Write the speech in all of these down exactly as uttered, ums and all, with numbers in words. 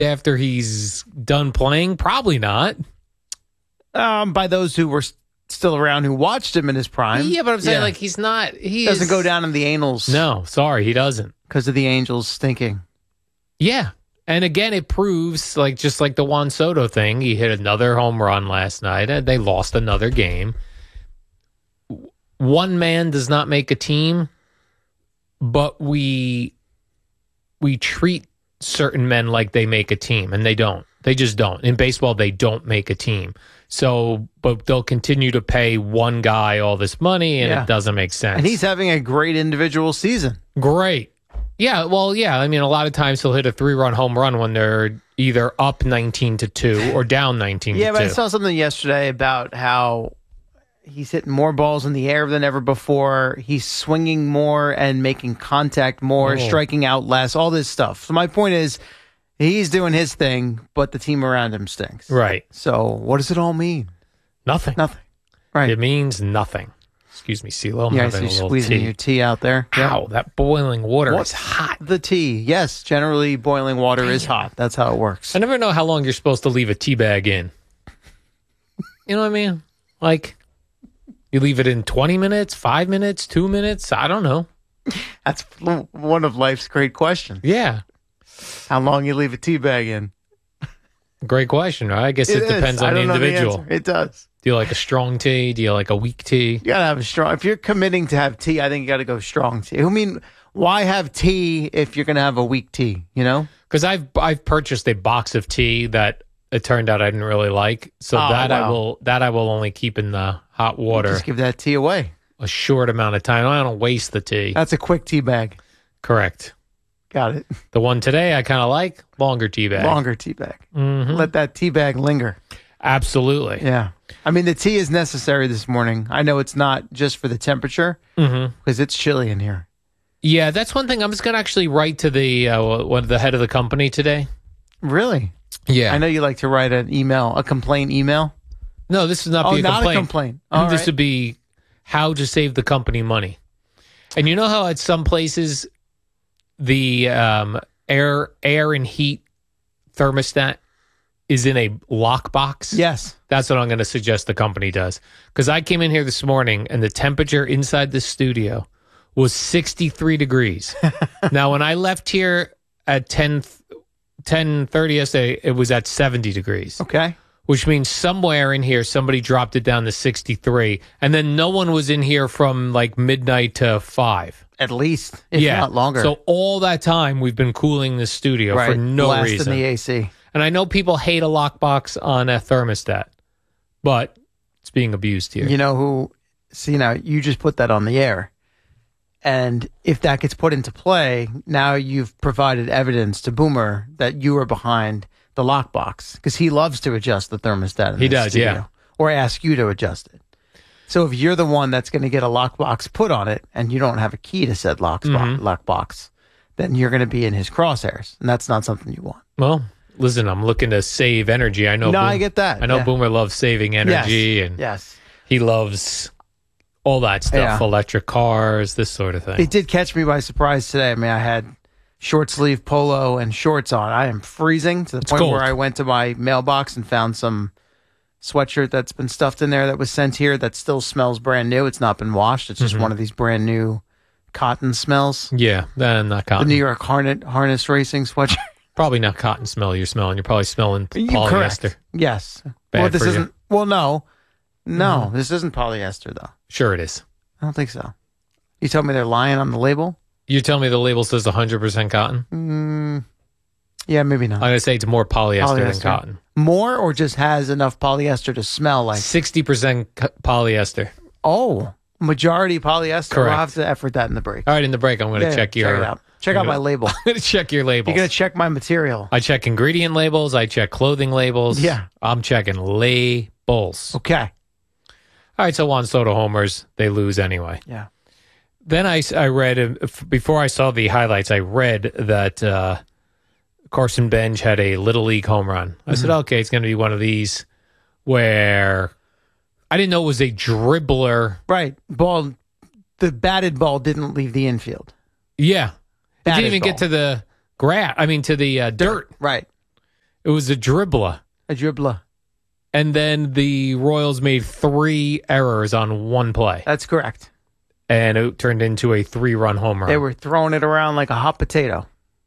after he's done playing? Probably not. Um, by those who were st- still around who watched him in his prime. Yeah, but I'm saying Yeah. like he's not. He doesn't is- go down in the annals. No, sorry, he doesn't. Because of the Angels stinking. Yeah. And again, it proves, like just like the Juan Soto thing, he hit another home run last night, and they lost another game. One man does not make a team, but we we treat certain men like they make a team, and they don't. They just don't. In baseball, they don't make a team. So, but they'll continue to pay one guy all this money, and Yeah. it doesn't make sense. And he's having a great individual season. Great. Yeah, well, yeah. I mean, a lot of times he'll hit a three-run home run when they're either up nineteen to two or down nineteen Yeah, to but two. I saw something yesterday about how he's hitting more balls in the air than ever before. He's swinging more and making contact more, Oh. striking out less, all this stuff. So my point is, he's doing his thing, but the team around him stinks. Right. So what does it all mean? Nothing. Nothing. Right. It means nothing. Excuse me, CeeLo. I'm Yeah, I having see a you little squeezing tea. your tea out there. Yep. Ow, that boiling water What's is hot. The tea. Yes, generally boiling water is hot. That's how it works. I never know how long you're supposed to leave a tea bag in. You know what I mean? Like, you leave it in twenty minutes, five minutes, two minutes? I don't know. That's one of life's great questions. Yeah. How long you leave a tea bag in? Great question, right? I guess it, is. depends I on the don't know individual. answer. It does. Do you like a strong tea? Do you like a weak tea? You gotta have a strong. If you're committing to have tea, I think you gotta go strong tea. I mean, why have tea if you're gonna have a weak tea? You know? Because I've I've purchased a box of tea that it turned out I didn't really like, so Oh, that I wow. will that I will only keep in the hot water Just give that tea away. a short amount of time. I don't waste the tea. That's a quick tea bag. Correct. Got it. The one today I kind of like longer tea bag. Longer tea bag. Mhm. Let that tea bag linger. Absolutely. Yeah. I mean, the tea is necessary this morning. I know it's not just for the temperature Mm-hmm. because it's chilly in here. Yeah, that's one thing. I'm just going to actually write to the uh, what the head of the company today. Really? Yeah. I know you like to write an email, a complaint email. No, this would not Oh, be a not complaint. a complaint. All this right. would be how to save the company money. And you know how at some places the um, air air and heat thermostat is in a lockbox? Yes. That's what I'm going to suggest the company does. Because I came in here this morning and the temperature inside the studio was sixty-three degrees. Now, when I left here at ten thirty yesterday, it was at seventy degrees. Okay. Which means somewhere in here, somebody dropped it down to sixty-three. And then no one was in here from like midnight to five. At least, if yeah. not longer. So all that time, we've been cooling the studio right. for no Blasting reason. the A C. And I know people hate a lockbox on a thermostat, but it's being abused here. You know who? See, now you just put that on the air. And if that gets put into play, now you've provided evidence to Boomer that you are behind the lockbox because he loves to adjust the thermostat. In He this does, studio, yeah. Or ask you to adjust it. So if you're the one that's going to get a lockbox put on it and you don't have a key to said lock Mm-hmm. lockbox, then you're going to be in his crosshairs. And that's not something you want. Well, listen, I'm looking to save energy. I know. No, Boom- I get that. I know Yeah. Boomer loves saving energy, yes. and yes. he loves all that stuff, Yeah. electric cars, this sort of thing. It did catch me by surprise today. I mean, I had short sleeve polo and shorts on. I am freezing to the point cold. where I went to my mailbox and found some sweatshirt that's been stuffed in there that was sent here that still smells brand new. It's not been washed. It's just Mm-hmm. one of these brand new cotton smells. Yeah, then not The cotton. New York Harnett harness racing sweatshirt. Probably not cotton smell you're smelling. You're probably smelling You polyester. correct. Yes. Bad well, this for you. isn't. Well, no, no, this isn't polyester though. Sure it is. I don't think so. You told me they're lying on the label. You tell me the label says one hundred percent cotton? Mm, yeah, maybe not. I'm going to say it's more polyester, than Polyester. cotton. More or just has enough polyester to smell like. sixty percent co- polyester. Oh, majority polyester. Correct. We'll have to effort that in the break. All right, in the break, I'm going to Yeah, check your. Check it out. Check out my label. I'm going to check your labels. You're gonna check my material. I check ingredient labels. I check clothing labels. Yeah. I'm checking labels. Okay. All right, so Juan Soto homers, they lose anyway. Yeah. Then I, I read, uh, f- before I saw the highlights, I read that uh, Carson Bench had a Little League home run. I said, okay, it's going to be one of these where I didn't know it was a dribbler. Right. Ball. The batted ball didn't leave the infield. Yeah. It Batted didn't even ball. get to the grass. I mean, to the uh, dirt. Right. It was a dribbler. A dribbler. And then the Royals made three errors on one play. That's correct. And it turned into a three-run home run. They were throwing it around like a hot potato.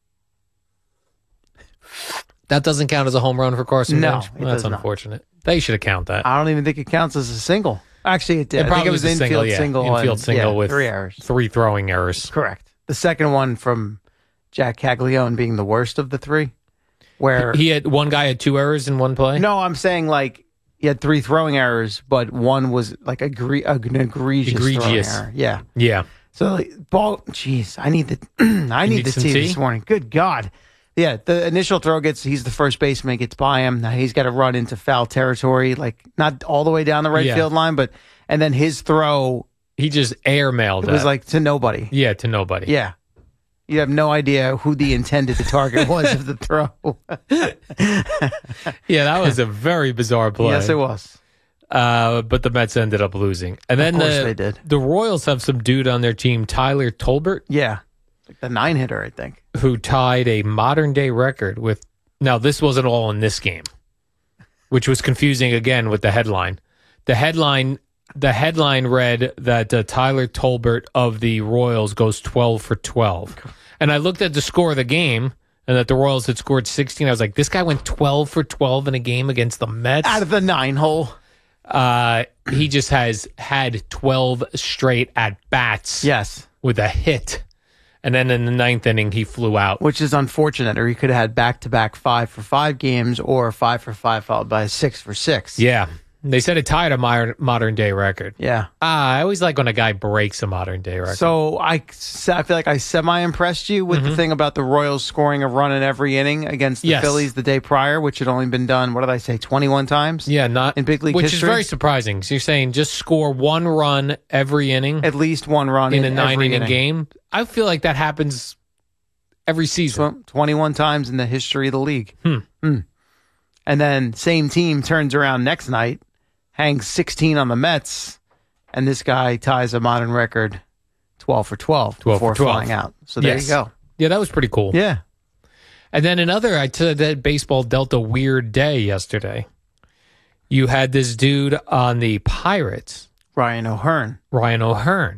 That doesn't count as a home run for Carson No, Wentz? it Well, that's does not. unfortunate. They should account that. I don't even think it counts as a single. Actually, it did. It I probably think it was, was a infield single, yeah. single. Infield and, single yeah, with three errors. three throwing errors. Correct. The second one from Jack Caglione being the worst of the three, where He had one guy had two errors in one play? no, I'm saying like he had three throwing errors, but one was like a gre- an egregious, throwing Egregious. error. Yeah. Yeah. So like, ball. Jeez, I need the I need need the some tea, tea? this morning. Good God. Yeah, the initial throw gets. He's the first baseman, gets by him. Now he's got to run into foul territory, like not all the way down the right Yeah. field line, but and then his throw He just airmailed it was that. like to nobody. Yeah, to nobody. Yeah. You have no idea who the intended target was of the throw. Yeah, that was a very bizarre play. Yes, it was. Uh, but the Mets ended up losing. And then course the, they did. the Royals have some dude on their team, Tyler Tolbert, Yeah. Like the nine hitter, I think. who tied a modern day record with. Now, this wasn't all in this game, which was confusing again with the headline. The headline. The headline read that uh, Tyler Tolbert of the Royals goes twelve for twelve. And I looked at the score of the game and that the Royals had scored sixteen. I was like, this guy went twelve for twelve in a game against the Mets. Out of the nine hole. Uh, he just has had twelve straight at bats Yes. with a hit. And then in the ninth inning, he flew out. Which is unfortunate, or he could have had back to back five for five games or five for five followed by a six for six. Yeah. They said it tied a modern, modern day record. Yeah. Ah, I always like when a guy breaks a modern day record. So I, I feel like I semi impressed you with the thing about the Royals scoring a run in every inning against the Yes. Phillies the day prior, which had only been done, what did I say, twenty-one times? yeah, not in big league which history? is very surprising. So you're saying just score one run every inning At least one run in in, a nine every inning inning. game. I feel like that happens every season. Tw- twenty-one times in the history of the league. Hmm. Hmm. And then same team turns around next night, hangs sixteen on the Mets, and this guy ties a modern record twelve for twelve, twelve for before twelve. flying out. So there Yes. you go. Yeah, that was pretty cool. Yeah. And then another, I said that baseball dealt a weird day yesterday. You had this dude on the Pirates, Ryan O'Hearn. Ryan O'Hearn,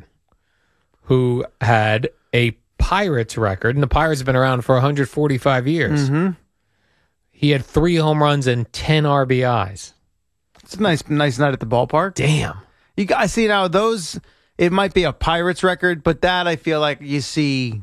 who had a Pirates record, and the Pirates have been around for one hundred forty-five years. Mm-hmm. He had three home runs and ten R B Is. It's a nice nice night at the ballpark. Damn. You guys see now those, it might be a Pirates record, but that I feel like you see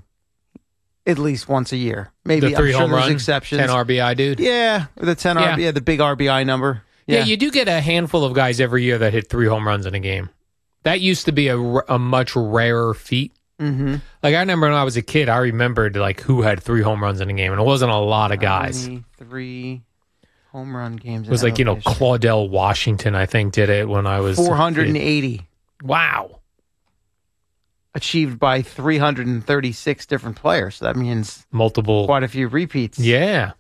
at least once a year. Maybe The three I'm sure home there's run, exceptions. ten R B I dude. Yeah, the ten Yeah. R B I, yeah, the big R B I number. Yeah. Yeah, you do get a handful of guys every year that hit three home runs in a game. That used to be a, r- a much rarer feat. Mm-hmm. Like I remember when I was a kid, I remembered like who had three home runs in a game, and it wasn't a lot of guys. Three home run games. It was like, you know, Claudell Washington, I think, did it when I was a four hundred kid. eighty Wow. achieved by three hundred thirty-six different players. So that means Multiple. quite a few repeats. Yeah.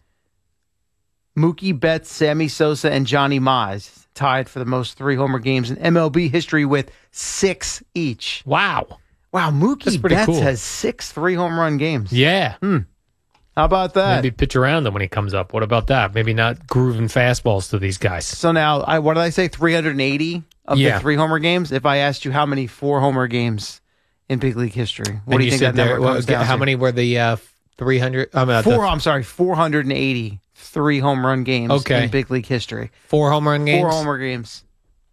Mookie Betts, Sammy Sosa, and Johnny Mize tied for the most three homer games in M L B history with six each. Wow. Wow, Mookie That's pretty Betts cool. has six three home run games. Yeah. How about that? Maybe pitch around him when he comes up. What about that? Maybe not grooving fastballs to these guys. So now, I what did I say? three hundred eighty of Yeah. the three homer games. If I asked you how many four homer games in big league history, what And do you, think said that number there- comes what- down How to? many were the uh, three hundred? I mean, Four. the I'm sorry, four hundred eighty three home run games Okay. in big league history. four home run games? Four homer games,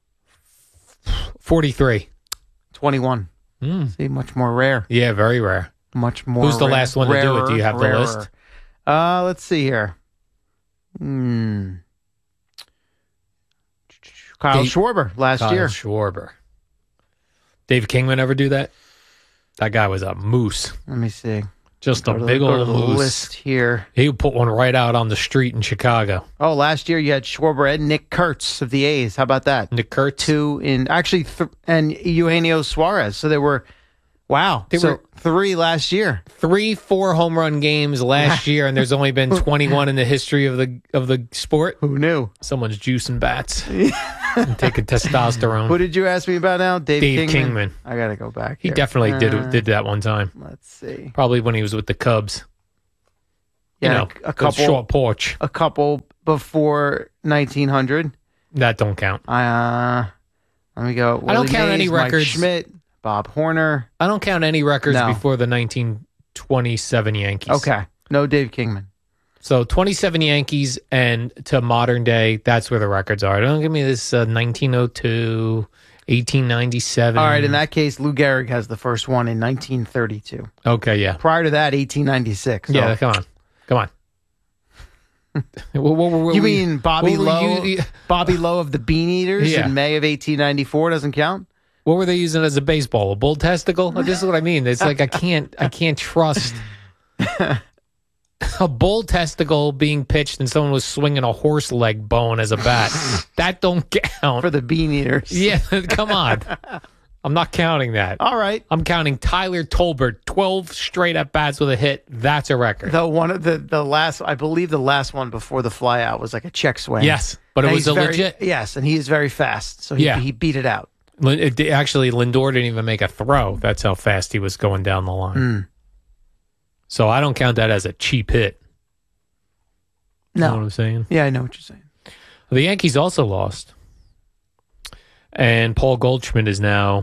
forty-three. twenty-one. Mm. See, much more rare. Yeah, very rare. Much more. Who's the rare- last one to do it? rarer, Do you have the rarer. list? Uh, let's see here. Hmm. Kyle Dave- Schwarber last Kyle year. Schwarber. Dave Kingman ever do that? That guy was a moose. Let me see. Just a Go to the- big go to old the moose. list here. He would put one right out on the street in Chicago. Oh, last year you had Schwarber and Nick Kurtz of the A's. How about that? Nick Kurtz. Two in actually, th- and Eugenio Suarez. So there were, wow. They so were- three last year. Three four home run games last year, and there's only been twenty-one in the history of the of the sport. Who knew? Someone's juicing bats and taking testosterone. Who did you ask me about now? Dave, Dave Kingman. Kingman. I got to go back. He here. definitely Uh, did did that one time. Let's see. Probably when he was with the Cubs. You Yeah, know, a a couple- short porch. A couple before nineteen hundred. That don't count. Uh, let me go. I don't Willie count Mays, any Mike records. Schmidt, Bob Horner. I don't count any records No. before the nineteen twenty-seven Yankees. Okay. No Dave Kingman. So twenty-seven Yankees and to modern day, that's where the records are. Don't give me this uh, nineteen oh two, eighteen ninety-seven. All right. In that case, Lou Gehrig has the first one in nineteen thirty-two. Okay, yeah. Prior to that, eighteen ninety-six. So. Yeah, come on. Come on. What- what- what- You we- mean Bobby what were Lowe? you- Bobby Lowe of the Bean Eaters Yeah. in May of eighteen ninety-four doesn't count. What were they using as a baseball? A bull testicle? This is what I mean. It's like I can't I can't trust a bull testicle being pitched and someone was swinging a horse leg bone as a bat. That don't count. For the Bean Eaters. Yeah, come on. I'm not counting that. All right. I'm counting Tyler Tolbert, twelve straight at bats with a hit. That's a record. The one of the the last, I believe, the last one before the flyout was like a check swing. Yes, but it And was he's a very- legit. Yes, and he is very fast, so he, Yeah. he beat it out. Lin- it di- Actually, Lindor didn't even make a throw. That's how fast he was going down the line. Mm. So I don't count that as a cheap hit. You know what No. I'm saying? Yeah, I know what you're saying. The Yankees also lost. And Paul Goldschmidt is now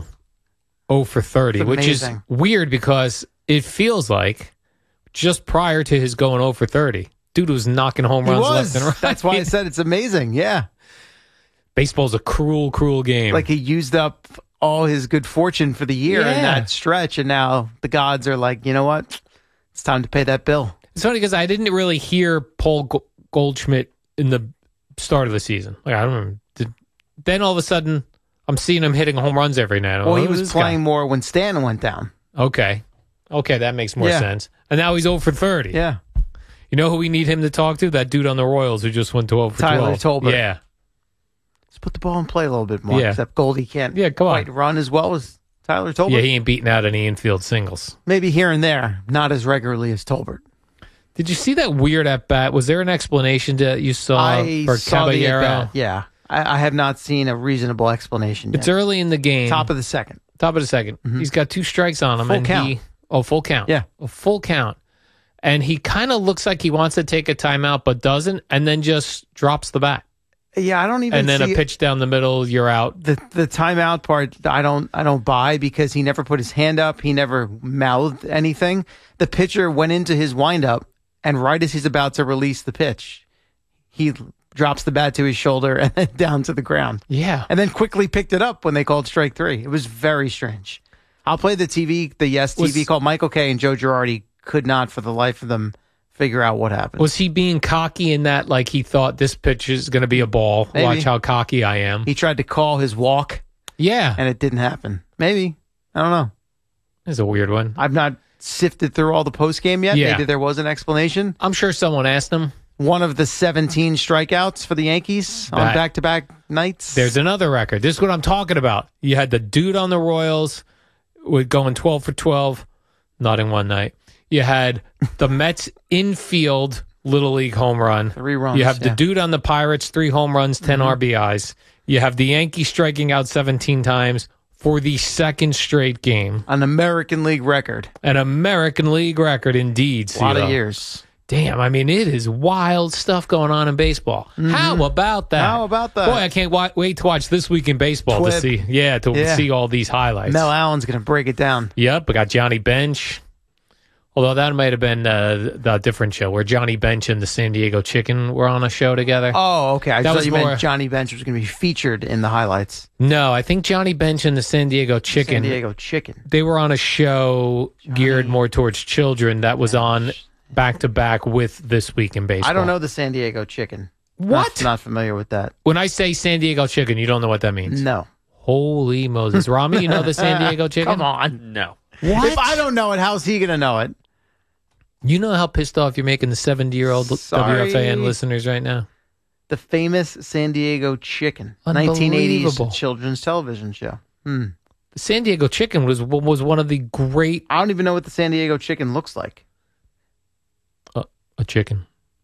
oh for thirty, It's which is amazing. weird because it feels like just prior to his going oh for thirty, dude was knocking home He runs was. left and right. That's why I said it's amazing. Yeah. Baseball's a cruel, cruel game. Like he used up all his good fortune for the year in Yeah. that stretch, and now the gods are like, you know what? It's time to pay that bill. It's funny because I didn't really hear Paul Go- Goldschmidt in the start of the season. Like I don't remember. Did, then all of a sudden, I'm seeing him hitting home runs every night. Well, Oh, he who's was this guy? playing more when Stanton went down. Okay. Okay, that makes more Yeah. sense. And now he's oh for thirty. Yeah. You know who we need him to talk to? That dude on the Royals who just went to oh for Tyler twelve. Tolbert. Yeah. Let's put the ball in play a little bit more. Yeah. Except Goldie can't Yeah, come on. quite run as well as Tyler Tolbert. Yeah, he ain't beating out any infield singles. Maybe here and there, not as regularly as Tolbert. Did you see that weird at bat? Was there an explanation that you saw I for saw the Caballero? at-bat. Yeah. I, I have not seen a reasonable explanation yet. It's early in the game. Top of the second. Top of the 2nd He's got two strikes on him. Full and count. He, oh, full count. Yeah. A full count. And he kind of looks like he wants to take a timeout, but doesn't, and then just drops the bat. Yeah, I don't even And then see a pitch down the middle, you're out. the the timeout part. I don't I don't buy because he never put his hand up. He never mouthed anything. The pitcher went into his windup, and right as he's about to release the pitch, he drops the bat to his shoulder and then down to the ground, Yeah. and then quickly picked it up when they called strike three. It was very strange. I'll play the T V, the Yes T V Was- called Michael Kay and Joe Girardi could not for the life of them figure out what happened. Was he being cocky in that, like he thought this pitch is going to be a ball? Maybe. Watch how cocky I am. He tried to call his walk, Yeah. and it didn't happen. Maybe. I don't know. It's a weird one. I've not sifted through all the post game yet. Yeah. Maybe there was an explanation. I'm sure someone asked him. One of the seventeen strikeouts for the Yankees on That- back to back nights. There's another record. This is what I'm talking about. You had the dude on the Royals with going twelve for twelve, not in one night. You had the Mets infield Little League home run. Three runs, You have the yeah. dude on the Pirates, three home runs, ten R B Is. You have the Yankees striking out seventeen times for the second straight game. an American League record. An American League record indeed. A lot of CeeLo. years. Damn, I mean, it is wild stuff going on in baseball. How about that? How about that? Boy, I can't wa- wait to watch This Week in Baseball to Twip. see, yeah, to Yeah. see all these highlights. Mel Allen's going to break it down. Yep, we got Johnny Bench. Although that might have been uh, the different show where Johnny Bench and the San Diego Chicken were on a show together. Oh, okay. I That thought was you more- meant Johnny Bench was going to be featured in the highlights. No, I think Johnny Bench and the San Diego Chicken, San Diego Chicken. they were on a show geared more towards children that was on back to back with This Week in Baseball. I don't know the San Diego Chicken. What? Not, not familiar with that. When I say San Diego Chicken, you don't know what that means. No. Holy Moses. Rami, you know the San Diego Chicken? Come on. No. What? If I don't know it, how's he going to know it? You know how pissed off you're making the seventy-year-old Sorry. W F A N listeners right now? The famous San Diego Chicken. nineteen eighties Unbelievable. children's television show. Hmm. The San Diego Chicken was was one of the great... I don't even know what the San Diego Chicken looks like. Uh, a chicken.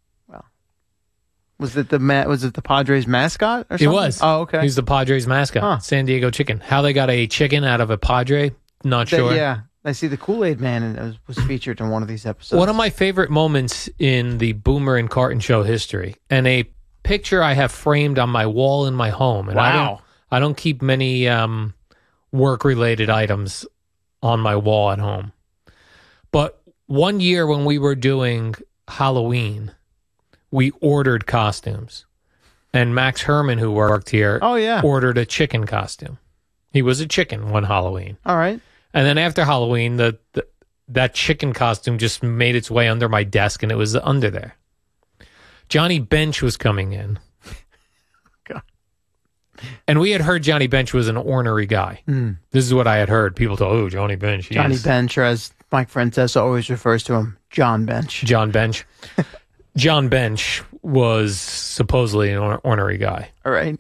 Was it the ma- was it the Padres mascot or It something? was. Oh, okay. He's the Padres mascot. Huh. San Diego Chicken. How they got a chicken out of a Padre? Not They- sure. Yeah. I see the Kool-Aid Man and was, was featured in one of these episodes. One of my favorite moments in the Boomer and Carton show history, and a picture I have framed on my wall in my home. And Wow. I don't, I don't keep many um, work-related items on my wall at home. But one year when we were doing Halloween, we ordered costumes. And Max Herman, who worked here, Oh, yeah. ordered a chicken costume. He was a chicken one Halloween. All right. And then after Halloween, the, the that chicken costume just made its way under my desk, and it was under there. Johnny Bench was coming in. God. And we had heard Johnny Bench was an ornery guy. Mm. This is what I had heard. People thought, oh, Johnny Bench. he Johnny is- Bench, or as Mike Francesa always refers to him, John Bench. John Bench. John Bench was supposedly an or- ornery guy. All right.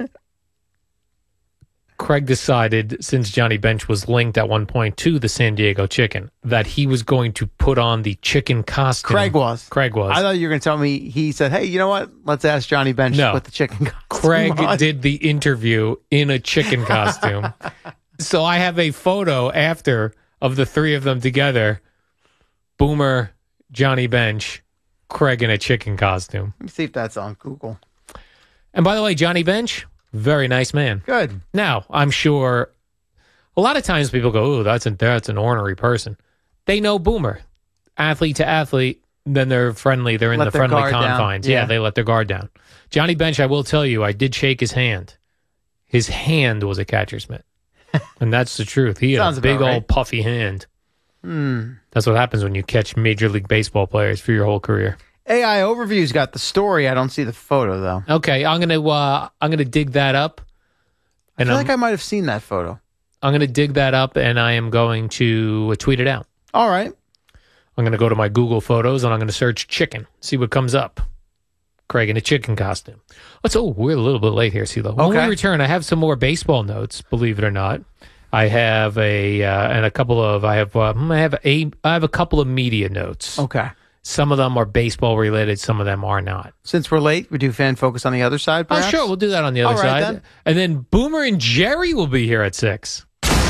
Craig decided, since Johnny Bench was linked at one point to the San Diego Chicken, that he was going to put on the chicken costume. Craig was. Craig was. I thought you were going to tell me he said, hey, you know what? Let's ask Johnny Bench No. to put the chicken costume Craig on. did the interview in a chicken costume. So I have a photo after of the three of them together. Boomer, Johnny Bench, Craig in a chicken costume. Let me see if that's on Google. And by the way, Johnny Bench, very nice man. Good. Now, I'm sure a lot of times people go, oh, that's, a, that's an ornery person. They know Boomer. Athlete to athlete, then they're friendly. They're in Let the their friendly guard down. confines. Yeah. Yeah. they let their guard down. Johnny Bench, I will tell you, I did shake his hand. His hand was a catcher's mitt. And that's the truth. He had Sounds a big about right. old puffy hand. Hmm. That's what happens when you catch Major League Baseball players for your whole career. A I Overview's got the story. I don't see the photo, though. Okay, I'm gonna uh, I'm gonna dig that up. I And feel I'm, like I might have seen that photo. I'm gonna dig that up, and I am going to tweet it out. All right. I'm going to go to my Google Photos, and I'm going to search chicken, see what comes up. Craig in a chicken costume. Let's. Oh, we're a little bit late here, CeeLo. When Okay. we return, I have some more baseball notes. Believe it or not, I have a uh, and a couple of. I have. Uh, I have a. I have a couple of media notes. Okay. Some of them are baseball related. Some of them are not. Since we're late, we do fan focus on the other side, Oh, perhaps? sure. We'll do that on the other All right, side. then. And then Boomer and Jerry will be here at six.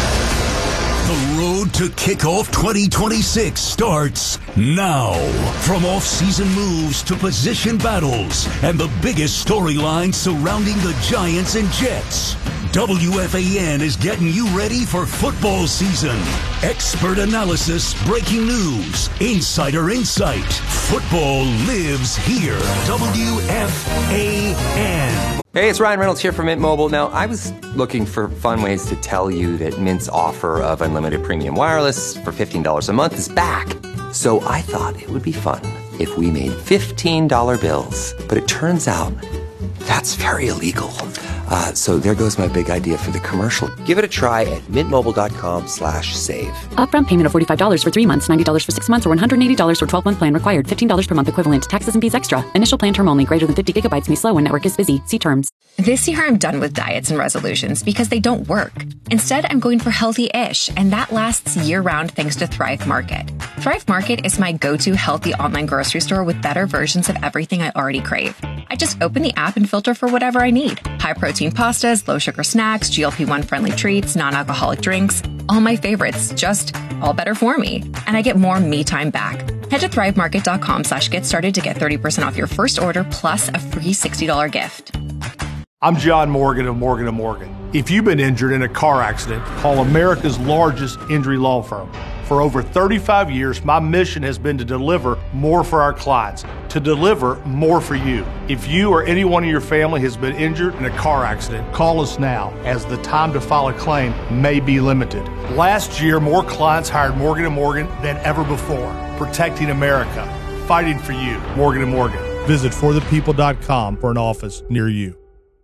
The road to kickoff twenty twenty-six starts now. From off-season moves to position battles and the biggest storylines surrounding the Giants and Jets, W F A N is getting you ready for football season. Expert analysis, breaking news, insider insight. Football lives here. W F A N. Hey, it's Ryan Reynolds here from Mint Mobile. Now, I was looking for fun ways to tell you that Mint's offer of unlimited premium wireless for fifteen dollars a month is back. So I thought it would be fun if we made fifteen dollar bills. But it turns out that's very illegal. Uh, so there goes my big idea for the commercial. Give it a try at mintmobile.com slash save. Upfront payment of forty-five dollars for three months, ninety dollars for six months, or one hundred eighty dollars for twelve-month plan required. fifteen dollars per month equivalent. Taxes and fees extra. Initial plan term only. Greater than fifty gigabytes may slow when network is busy. See terms. This year, I'm done with diets and resolutions because they don't work. Instead, I'm going for healthy-ish, and that lasts year-round thanks to Thrive Market. Thrive Market is my go-to healthy online grocery store with better versions of everything I already crave. I just open the app and filter for whatever I need. High-protein pastas, low-sugar snacks, G L P one friendly treats, non-alcoholic drinks, all my favorites, just all better for me. And I get more me time back. Head to thrivemarket.com slash get started to get thirty percent off your first order plus a free sixty dollars gift. I'm John Morgan of Morgan and Morgan. If you've been injured in a car accident, call America's largest injury law firm. For over thirty-five years, my mission has been to deliver more for our clients, to deliver more for you. If you or anyone in your family has been injured in a car accident, call us now, as the time to file a claim may be limited. Last year, more clients hired Morgan and Morgan than ever before, protecting America, fighting for you. Morgan and Morgan. Visit for the people dot com for an office near you.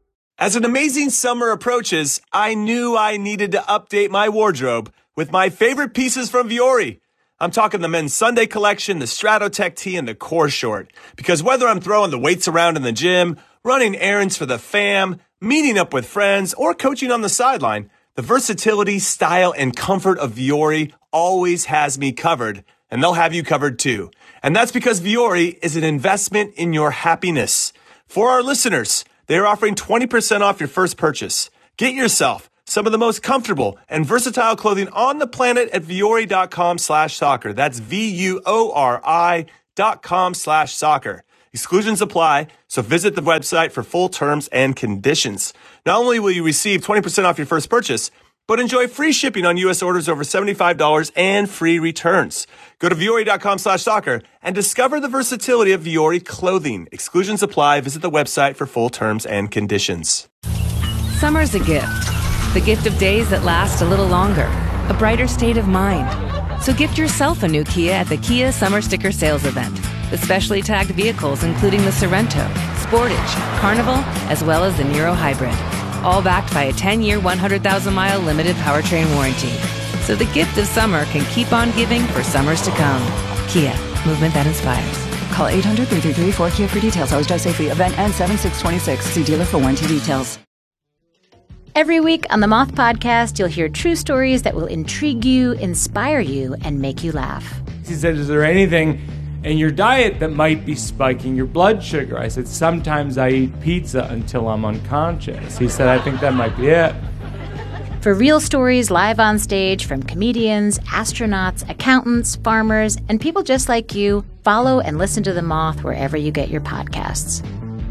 As an amazing summer approaches, I knew I needed to update my wardrobe with my favorite pieces from Vuori. I'm talking the men's Sunday collection, the Stratotech tee, and the core short. Because whether I'm throwing the weights around in the gym, running errands for the fam, meeting up with friends, or coaching on the sideline, the versatility, style, and comfort of Vuori always has me covered, and they'll have you covered too. And that's because Vuori is an investment in your happiness. For our listeners, they are offering twenty percent off your first purchase. Get yourself some of the most comfortable and versatile clothing on the planet at Vuori.com slash soccer. That's V-U-O-R-I dot com slash soccer. Exclusions apply, so visit the website for full terms and conditions. Not only will you receive twenty percent off your first purchase, but enjoy free shipping on U S orders over seventy-five dollars and free returns. Go to Vuori.com slash soccer and discover the versatility of Vuori clothing. Exclusions apply. Visit the website for full terms and conditions. Summer's a gift. The gift of days that last a little longer. A brighter state of mind. So gift yourself a new Kia at the Kia Summer Sticker Sales Event. With specially tagged vehicles including the Sorrento, Sportage, Carnival, as well as the Niro Hybrid. All backed by a ten-year, one hundred thousand mile limited powertrain warranty. So the gift of summer can keep on giving for summers to come. Kia, movement that inspires. Call eight hundred, three three three, four Kia for details. Always drive safely. Event ends seven six twenty-six. See dealer for warranty details. Every week on the Moth Podcast, you'll hear true stories that will intrigue you, inspire you, and make you laugh. He said, is there anything in your diet that might be spiking your blood sugar? I said, sometimes I eat pizza until I'm unconscious. He said, I think that might be it. For real stories live on stage from comedians, astronauts, accountants, farmers, and people just like you, follow and listen to The Moth wherever you get your podcasts.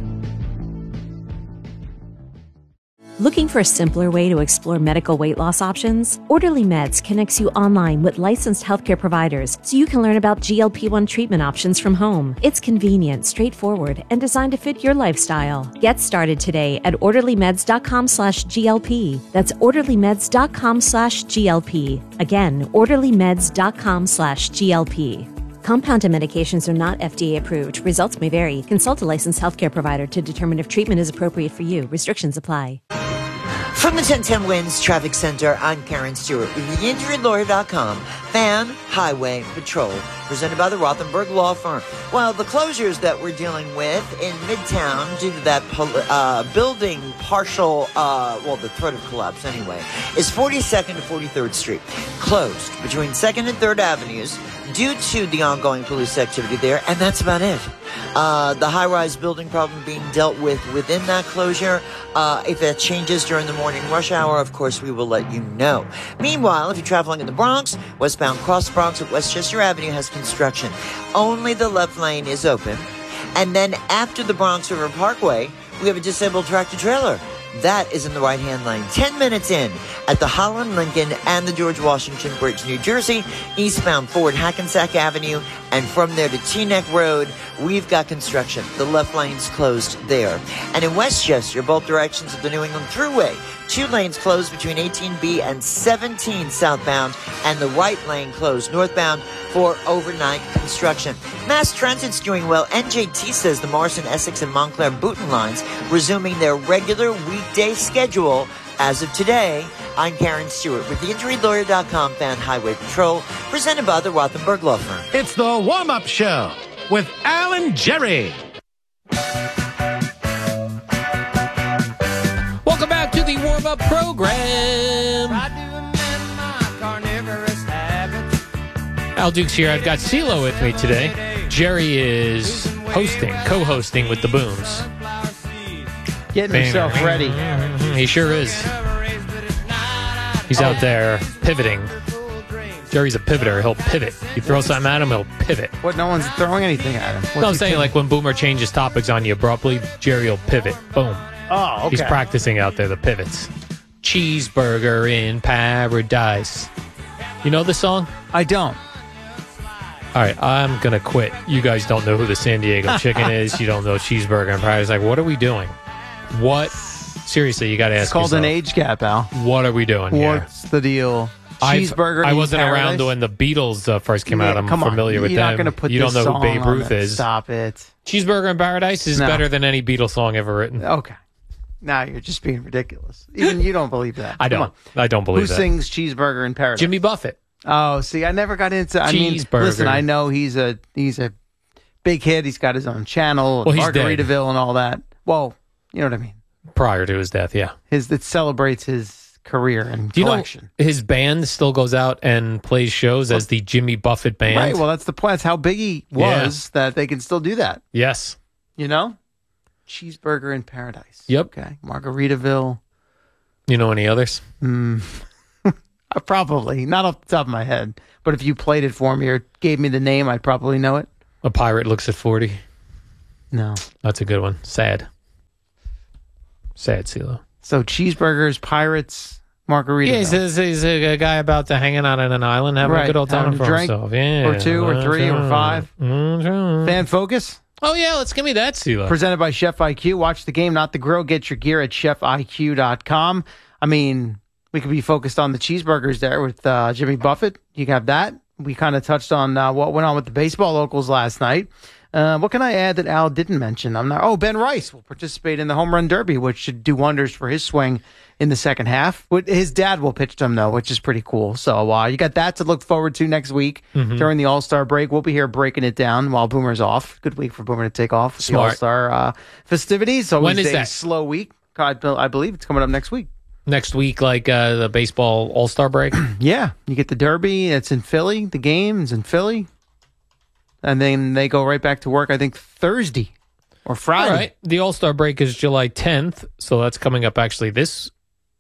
Looking for a simpler way to explore medical weight loss options? Orderly Meds connects you online with licensed healthcare providers so you can learn about G L P one treatment options from home. It's convenient, straightforward, and designed to fit your lifestyle. Get started today at orderlymeds.com slash GLP. That's orderlymeds.com slash GLP. Again, orderlymeds.com slash GLP. Compounded medications are not F D A approved. Results may vary. Consult a licensed healthcare provider to determine if treatment is appropriate for you. Restrictions apply. From the ten ten Winds Traffic Center, I'm Karen Stewart with the injury lawyer dot com. Fan Highway Patrol, presented by the Rothenberg Law Firm. Well, the closures that we're dealing with in Midtown due to that uh, building partial, uh, well, the threat of collapse anyway, is forty-second to forty-third Street. Closed between second and third Avenues due to the ongoing police activity there, and that's about it. Uh, the high-rise building problem being dealt with within that closure. Uh, if that changes during the morning rush hour, of course, we will let you know. Meanwhile, if you're traveling in the Bronx, westbound Cross Bronx at Westchester Avenue has construction. Only the left lane is open. And then after the Bronx River Parkway, we have a disabled tractor-trailer. That is in the right-hand lane. Ten minutes in at the Holland Lincoln and the George Washington Bridge, New Jersey, eastbound Ford Hackensack Avenue, and from there to Teaneck Road, we've got construction. The left lane's closed there. And in Westchester, both directions of the New England Thruway, two lanes closed between eighteen B and seventeen southbound, and the right lane closed northbound for overnight construction. Mass Transit's doing well. N J T says the Morrison, Essex, and Montclair Booton lines resuming their regular weekday schedule as of today. I'm Karen Stewart with the injury lawyer dot com Fan Highway Patrol, presented by the Rothenberg Law Firm. It's the warm-up show with Alan Jerry. Welcome back to the warm-up program. Al Dukes here. I've got CeeLo with me today. Jerry is hosting, co-hosting with the Booms. Getting himself ready. He sure is. He's out there pivoting. Jerry's a pivoter. He'll pivot. You throw something at him, he'll pivot. What? No one's throwing anything at him. What's no, I'm saying pivoting? like when Boomer changes topics on you abruptly, Jerry will pivot. Boom. Oh, okay. He's practicing out there, the pivots. Cheeseburger in Paradise. You know the song? I don't. All right, I'm going to quit. You guys don't know who the San Diego Chicken is. You don't know Cheeseburger in Paradise. Like, what are we doing? What? Seriously, you got to ask It's called yourself, an age gap, Al. What are we doing here? What's the deal? I've- Cheeseburger I in wasn't Paradise? around when the Beatles uh, first came Yeah, out. I'm come on. familiar with You're them. not gonna put you don't this know who song Babe on Ruth it. is. Stop it. Cheeseburger in Paradise is No. better than any Beatles song ever written. Okay. Now you're just being ridiculous. Even you don't believe that. I Come don't. on. I don't believe Who that. sings Cheeseburger in Paradise? Jimmy Buffett. Oh, see, I never got into. I mean, Cheeseburger. listen, I know he's a he's a big hit. He's got his own channel, Well, he's dead. Margaritaville, and all that. Well, you know what I mean. Prior to his death, yeah. His it celebrates his career and Do you collection. know his band still goes out and plays shows as the Jimmy Buffett Band? Right. Well, that's the plan. That's how big he was that they can still do that. You know any others? Mm. Probably. Not off the top of my head. But if you played it for me or gave me the name, I'd probably know it. A pirate looks at forty. No. That's a good one. Sad. Sad, CeeLo. So cheeseburgers, pirates, margarita. Yeah, he's, he's, he's a guy about to hanging out on an island, having Right, a good old time having a for drink, himself. Yeah, or two, or three, or five. Mm-hmm. Fan Focus. Oh, yeah, let's give me that, CeeLo. Presented by Chef I Q. Watch the game, not the grill. Get your gear at chef I Q dot com. I mean, we could be focused on the cheeseburgers there with uh, Jimmy Buffett. You have that. We kind of touched on uh, what went on with the baseball locals last night. Uh, what can I add that Al didn't mention? I'm not. Oh, Ben Rice will participate in the home run derby, which should do wonders for his swing in the second half. His dad will pitch to him, though, which is pretty cool. So uh, you got that to look forward to next week Mhm. during the All-Star break. We'll be here breaking it down while Boomer's off. Good week for Boomer to take off. with The Smart. All-Star uh, festivities. Always When is a that? slow week. I, I believe it's coming up next week. Next week, like uh, the baseball all-star break? Yeah, you get the Derby. It's in Philly. The game's in Philly. And then they go right back to work, I think, Thursday or Friday. All right. The all-star break is July tenth, so that's coming up actually this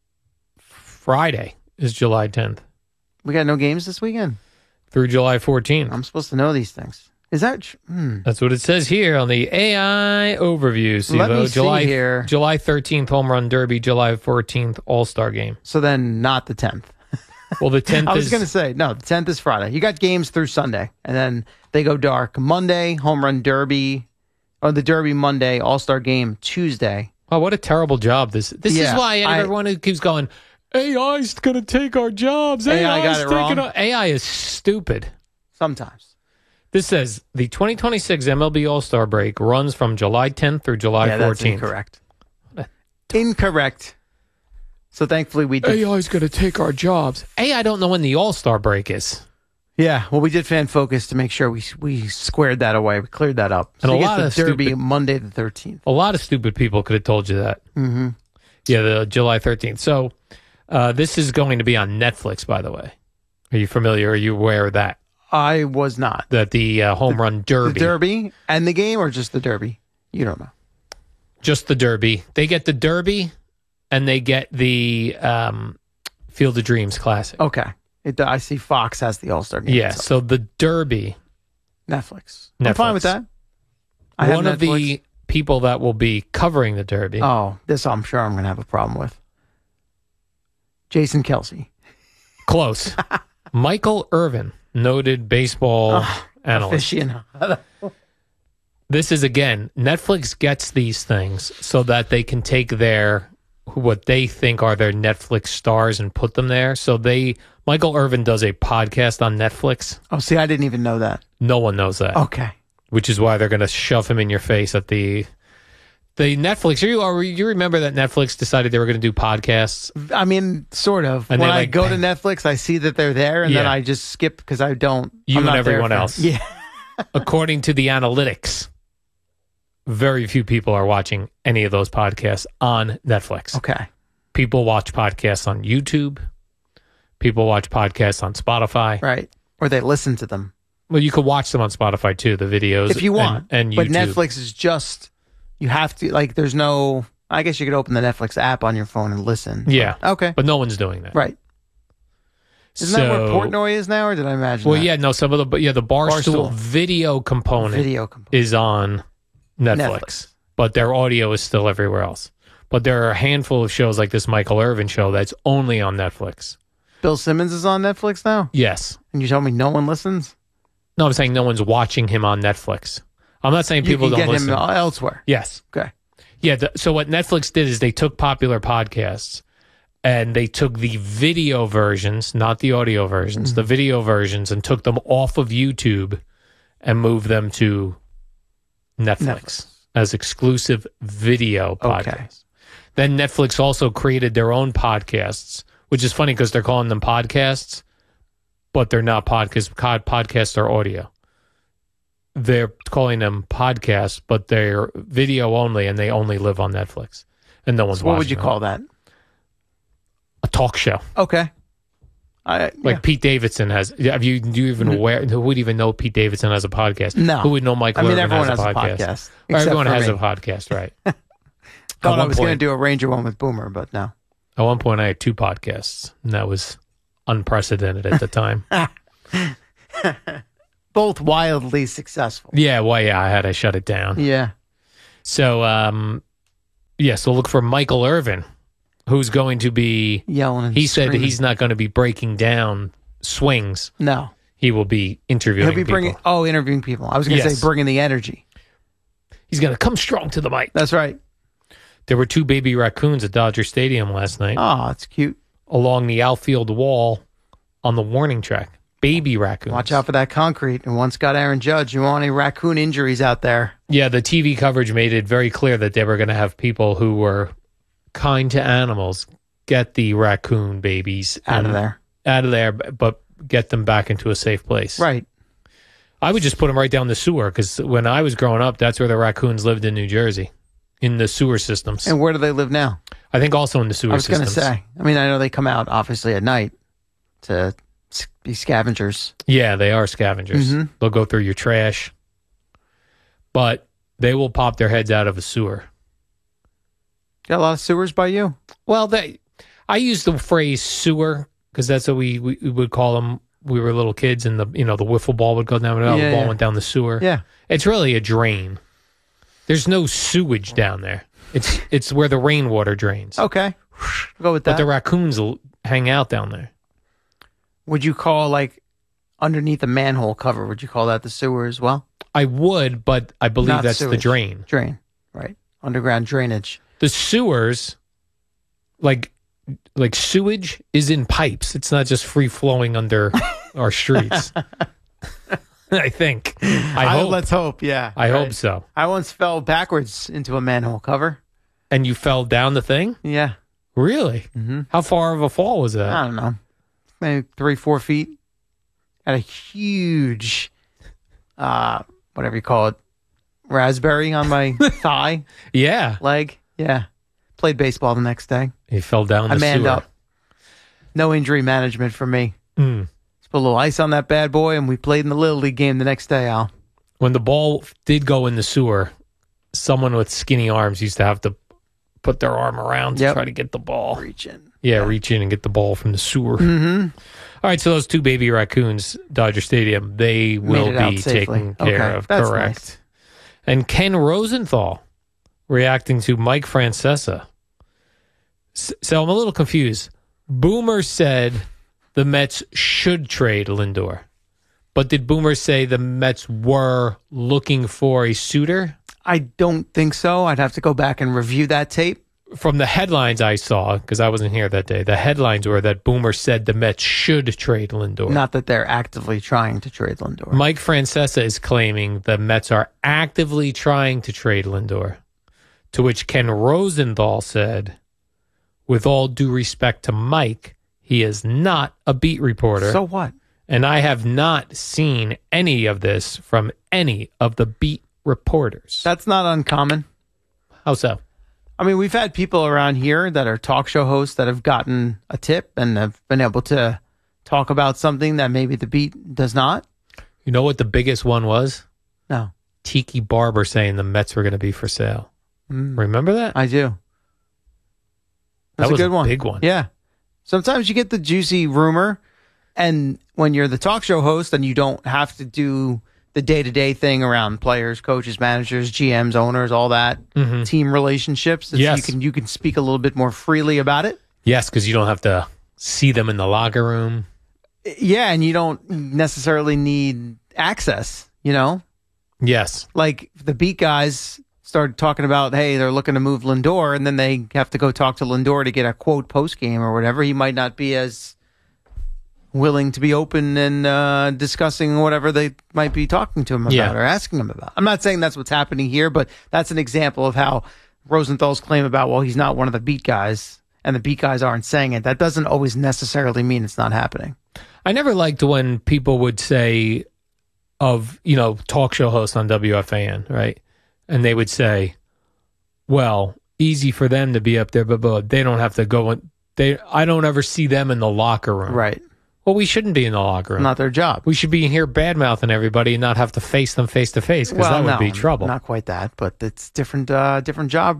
Friday is July tenth. We got no games this weekend? Through July fourteenth. I'm supposed to know these things. Is that... Tr- hmm. That's what it says here on the A I overview. See, Let though, me see July, here. July thirteenth home run derby, July fourteenth all-star game. So then not the tenth. Well, the tenth I was is... going to say, no, the tenth is Friday. You got games through Sunday, and then they go dark Monday, home run derby, or the derby Monday, all-star game Tuesday. Oh, what a terrible job this This Yeah, is why I- everyone who keeps going, A I's going to take our jobs. A I got AI's it taking wrong. our... A I is stupid. Sometimes. This says the twenty twenty-six M L B All-Star break runs from July tenth through July Yeah, that's fourteenth. incorrect. Incorrect. So thankfully we did. A I's going to take our jobs. A I don't know when the All-Star break is. Yeah, well, we did Fan Focus to make sure we we squared that away. We cleared that up. So And a you get lot the of Derby stupid- Monday the thirteenth. A lot of stupid people could have told you that. Mm-hmm. Yeah, the July thirteenth. So uh, this is going to be on Netflix, by the way. Are you familiar? Are you aware of that? I was not. That the uh, home run derby. The Derby and the game, or just the Derby? You don't know. Just the derby. They get the derby and they get the um, Field of Dreams Classic. Okay. It, I see Fox has the All-Star game. Yeah, so the derby. Netflix. Netflix. I'm fine with that. I have One of Netflix. the people that will be covering the derby. Oh, this I'm sure I'm going to have a problem with. Jason Kelsey. Close. Michael Irvin, noted baseball analyst. Aficionado. This is, again, Netflix gets these things so that they can take their, what they think are their Netflix stars and put them there. So they, Michael Irvin does a podcast on Netflix. Oh, see, I didn't even know that. No one knows that. Okay. Which is why they're going to shove him in your face at the, the Netflix. You, are, you remember that Netflix decided they were going to do podcasts? I mean, sort of. And when they, I like- go to Netflix, I see that they're there, and then Yeah. I just skip because I don't. You I'm and not there everyone for- else. Yeah. According to the analytics, very few people are watching any of those podcasts on Netflix. Okay. People watch podcasts on YouTube. People watch podcasts on Spotify. Right. Or they listen to them. Well, you could watch them on Spotify too, the videos. If you want. And, and but YouTube. Netflix is just, you have to, like, there's no, I guess you could open the Netflix app on your phone and listen. Yeah. Okay. But no one's doing that. Right. Isn't that where So- Portnoy is now, or did I imagine Well, that? yeah, no, some of the, but yeah, the Barstool, Barstool. video component Video component. is on Netflix, Netflix. but their audio is still everywhere else. But there are a handful of shows like this Michael Irvin show that's only on Netflix. Bill Simmons is on Netflix now? Yes. And you tell me no one listens? No, I'm saying no one's watching him on Netflix. I'm not saying You people can don't get listen. him elsewhere. Yes. Okay. Yeah. The, so what Netflix did is they took popular podcasts and they took the video versions, not the audio versions, the video versions, and took them off of YouTube and moved them to Netflix, Netflix. as exclusive video podcasts. Okay. Then Netflix also created their own podcasts, which is funny because they're calling them podcasts, but they're not podcasts. Pod, podcasts are audio. They're calling them podcasts, but they're video only, and they only live on Netflix, and no one's So what would watching you them. call that? A talk show. Okay. I, Like yeah. Pete Davidson has. Have you? Do you even aware? Who would even know Pete Davidson has a podcast? No. Who would know Michael I mean, Irvin everyone has, has a a podcast? podcast, Or except everyone for has me. a podcast, right? Thought I one was going to point- do a Ranger one with Boomer, but no. At one point, I had two podcasts, and that was unprecedented at the time. Both wildly successful. Yeah, well, yeah, I had to shut it down. Yeah. So, um, yeah, so look for Michael Irvin, who's going to be yelling and he said screaming. he's not going to be breaking down swings. No. He will be interviewing He'll be people. bringing, oh, interviewing people. I was going to Yes. say bringing the energy. He's going to come strong to the mic. That's right. There were two baby raccoons at Dodger Stadium last night. Oh, it's cute. Along the outfield wall on the warning track. Baby raccoons. Watch out for that concrete. And once got Aaron Judge, you want any raccoon injuries out there? Yeah, the T V coverage made it very clear that they were going to have people who were kind to animals get the raccoon babies Out of and- there. Out of there, but get them back into a safe place. Right. I would just put them right down the sewer because when I was growing up, that's where the raccoons lived in New Jersey, in the sewer systems. And where do they live now? I think also in the sewer I was going to systems. say. I mean, I know they come out, obviously, at night to s- be scavengers. Yeah, they are scavengers. Mhm. They'll go through your trash, but they will pop their heads out of a sewer. Got a lot of sewers by you? Well, they, I use the phrase sewer because that's what we, we, we would call them. We were little kids, and the you know the wiffle ball would go down. Oh, Yeah, the ball yeah. went down the sewer. Yeah. It's really a drain. There's no sewage down there. It's it's where the rainwater drains. Okay. Go with But that. the raccoons will hang out down there. Would you call, like, underneath a manhole cover, would you call that the sewer as well? I would, but I believe Not that's the sewage. drain. Drain, right. Underground drainage. The sewers, like like sewage, is in pipes. It's not just free flowing under our streets. I think. I hope. Let's hope, yeah. I right. hope so. I once fell backwards into a manhole cover. And you fell down the thing? Yeah. Really? Mm-hmm. How far of a fall was that? I don't know. Maybe three, four feet. Had a huge, uh, whatever you call it, raspberry on my thigh, Yeah. leg. Yeah. Played baseball the next day. He fell down the I manned sewer. up. No injury management for me. Mm. Just put a little ice on that bad boy, and we played in the Little League game the next day, Al. When the ball did go in the sewer, someone with skinny arms used to have to put their arm around to Yep. try to get the ball. Reach in. Yeah, reach in and get the ball from the sewer. Mm-hmm. All right, so those two baby raccoons, Dodger Stadium, they will it out be safely. taken care Okay, of. that's Correct. nice. And Ken Rosenthal reacting to Mike Francesa. S- So I'm a little confused. Boomer said the Mets should trade Lindor. But did Boomer say the Mets were looking for a suitor? I don't think so. I'd have to go back and review that tape. From the headlines I saw, because I wasn't here that day, the headlines were that Boomer said the Mets should trade Lindor. Not that they're actively trying to trade Lindor. Mike Francesa is claiming the Mets are actively trying to trade Lindor, to which Ken Rosenthal said, with all due respect to Mike, he is not a beat reporter. So what? And I have not seen any of this from any of the beat reporters. That's not uncommon. How so? I mean, we've had people around here that are talk show hosts that have gotten a tip and have been able to talk about something that maybe the beat does not. You know what the biggest one was? No. Tiki Barber saying the Mets were going to be for sale. Mm. Remember that? I do. That's That was a good a one. big one. Yeah. Sometimes you get the juicy rumor, and when you're the talk show host and you don't have to do the day-to-day thing around players, coaches, managers, G Ms, owners, all that, Mhm. team relationships, it's- Yes. you can you can speak a little bit more freely about it. Yes, because you don't have to see them in the locker room. Yeah, and you don't necessarily need access, you know? Yes. Like the beat guys started talking about, hey, they're looking to move Lindor, and then they have to go talk to Lindor to get a quote post game or whatever. He might not be as willing to be open and uh, discussing whatever they might be talking to him about Yeah. or asking him about. I'm not saying that's what's happening here, but that's an example of how Rosenthal's claim about, well, he's not one of the beat guys and the beat guys aren't saying it. That doesn't always necessarily mean it's not happening. I never liked when people would say of, you know, talk show hosts on W F A N, right? And they would say, well, easy for them to be up there, but, but they don't have to go in. They, I don't ever see them in the locker room. Right. Well, we shouldn't be in the locker room. Not their job. We should be in here bad-mouthing everybody and not have to face them face to face because that would no, be trouble. Not quite that, but it's different, uh, different job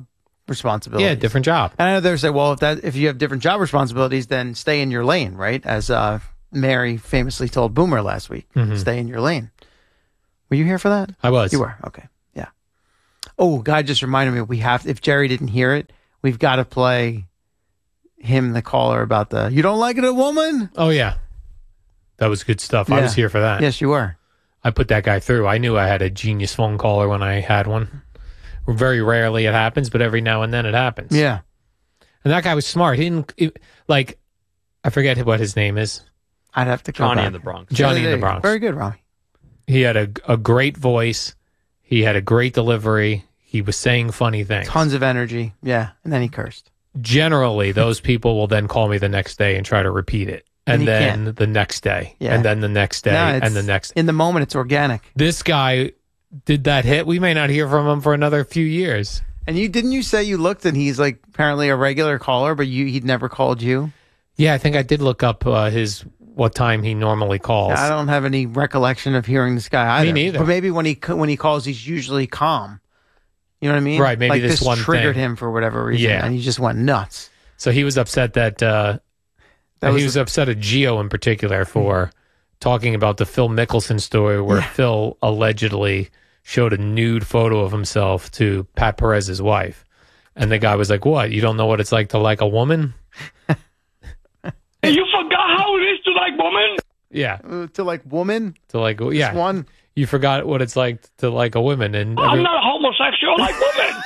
responsibilities. Yeah, different job. And I know they're saying, well, if that if you have different job responsibilities, then stay in your lane, right? As uh, Mary famously told Boomer last week, Mhm. stay in your lane. Were you here for that? I was. You were. Okay. Yeah. Oh, God just reminded me, we have, if Jerry didn't hear it, we've got to play him, the caller, about the, you don't like it, a woman? Oh, yeah. That was good stuff. I Yeah. was here for that. Yes, you were. I put that guy through. I knew I had a genius phone caller when I had one. Very rarely it happens, but every now and then it happens. Yeah. And that guy was smart. He didn't, it, like, I forget what his name is. I'd have to go Johnny back. in the Bronx. Johnny Yeah, in the Bronx. Very good, Rami. He had a, a great voice. He had a great delivery. He was saying funny things. Tons of energy. Yeah. And then he cursed. Generally, those people will then call me the next day and try to repeat it. And And, you then can't. the next day. Yeah. And then the next day. No, it's- and the next. In the moment, it's organic. This guy did that hit. We may not hear from him for another few years. And you didn't you say you looked and he's like apparently a regular caller, but you he'd never called you? Yeah, I think I did look up uh, his what time he normally calls. I don't have any recollection of hearing this guy either. Me neither. But maybe when he when he calls, he's usually calm. You know what I mean? Right, maybe like this one triggered thing. him for whatever reason, Yeah. and he just went nuts. So he was upset that, uh, That he was was upset at Gio in particular for talking about the Phil Mickelson story where Phil allegedly showed a nude photo of himself to Pat Perez's wife. And the guy was like, what? You don't know what it's like to like a woman? Hey, you forgot how it is to like woman? Yeah. Uh, to like woman? To like, yeah. Just one? You forgot what it's like to like a woman. And I'm every- not homosexual, I like women.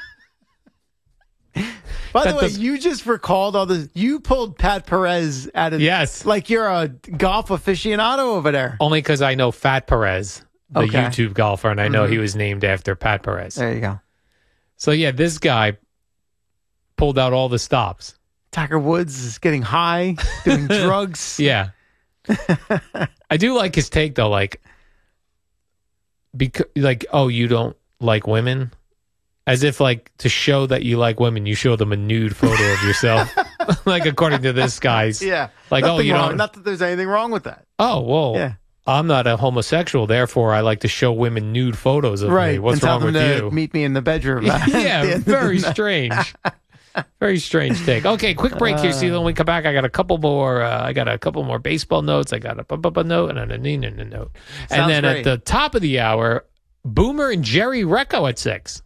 By the That way, does- you just recalled all the. You pulled Pat Perez out of. Yes. Like you're a golf aficionado over there. Only because I know Fat Perez, the Okay. YouTube golfer, and I know Mhm. he was named after Pat Perez. There you go. So, yeah, this guy pulled out all the stops. Tiger Woods is getting high, doing drugs. Yeah. I do like his take, though. Like, because, like, oh, you don't like women? As if, like, to show that you like women, you show them a nude photo of yourself. Like, according to this guy's. Yeah. Like, oh, Nothing you wrong. don't. Not that there's anything wrong with that. Oh, well, Yeah. I'm not a homosexual, therefore I like to show women nude photos of Right. me. What's and tell wrong them with to you? meet me in the bedroom. at the Yeah, end of very the night. strange. Very strange take. Okay, quick break here. See, when we come back, I got a couple more. Uh, I got a couple more baseball notes. I got a bu- bu- bu- note and a Nina note. And Sounds then great. at the top of the hour, Boomer and Jerry Recco at six.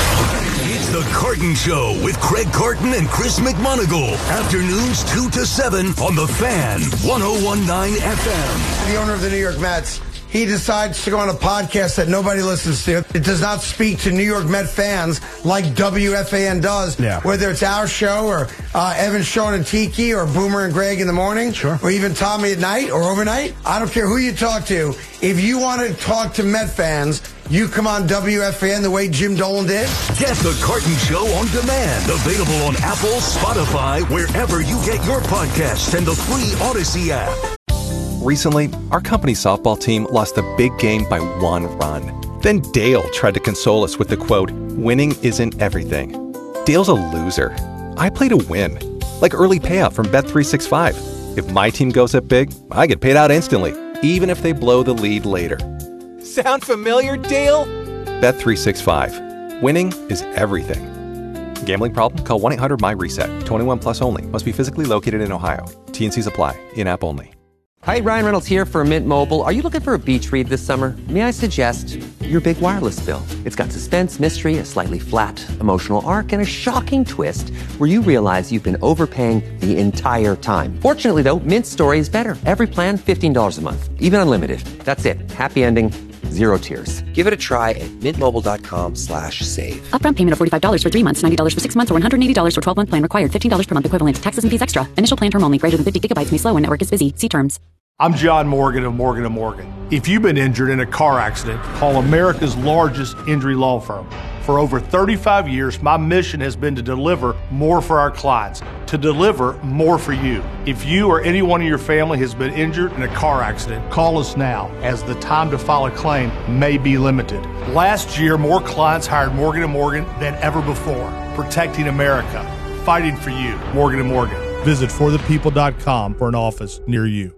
It's the Carton Show with Craig Carton and Chris McMonagle. Afternoons two to seven on The Fan, one oh one point nine F M. The owner of the New York Mets, he decides to go on a podcast that nobody listens to. It does not speak to New York Met fans like W F A N does. Yeah. Whether it's our show or uh, Evan, Sean, and Tiki or Boomer and Greg in the morning. Sure. Or even Tommy at night or overnight. I don't care who you talk to. If you want to talk to Met fans, you come on W F A N the way Jim Dolan did. Get the Carton Show on demand. Available on Apple, Spotify, wherever you get your podcasts, and the free Odyssey app. Recently, our company softball team lost a big game by one run. Then Dale tried to console us with the quote, "Winning isn't everything." Dale's a loser. I play to win. Like early payout from Bet three sixty-five. If my team goes up big, I get paid out instantly, even if they blow the lead later. Sound familiar, Dale? Bet three sixty-five. Winning is everything. Gambling problem? Call one eight hundred M Y reset. twenty-one plus only. Must be physically located in Ohio. T and C's apply. In-app only. Hi, Ryan Reynolds here for Mint Mobile. Are you looking for a beach read this summer? May I suggest your big wireless bill? It's got suspense, mystery, a slightly flat, emotional arc, and a shocking twist where you realize you've been overpaying the entire time. Fortunately, though, Mint's story is better. Every plan, fifteen dollars a month. Even unlimited. That's it. Happy ending. Zero tears. Give it a try at mintmobile.com slash save. Upfront payment of forty-five dollars for three months, ninety dollars for six months, or one hundred eighty dollars for twelve-month plan required. fifteen dollars per month equivalent. Taxes and fees extra. Initial plan term only. Greater than fifty gigabytes may slow when network is busy. See terms. I'm John Morgan of Morgan and Morgan. If you've been injured in a car accident, call America's largest injury law firm. For over thirty-five years, my mission has been to deliver more for our clients, to deliver more for you. If you or anyone in your family has been injured in a car accident, call us now, as the time to file a claim may be limited. Last year, more clients hired Morgan and Morgan than ever before, protecting America, fighting for you. Morgan and Morgan. Visit for the people dot com for an office near you.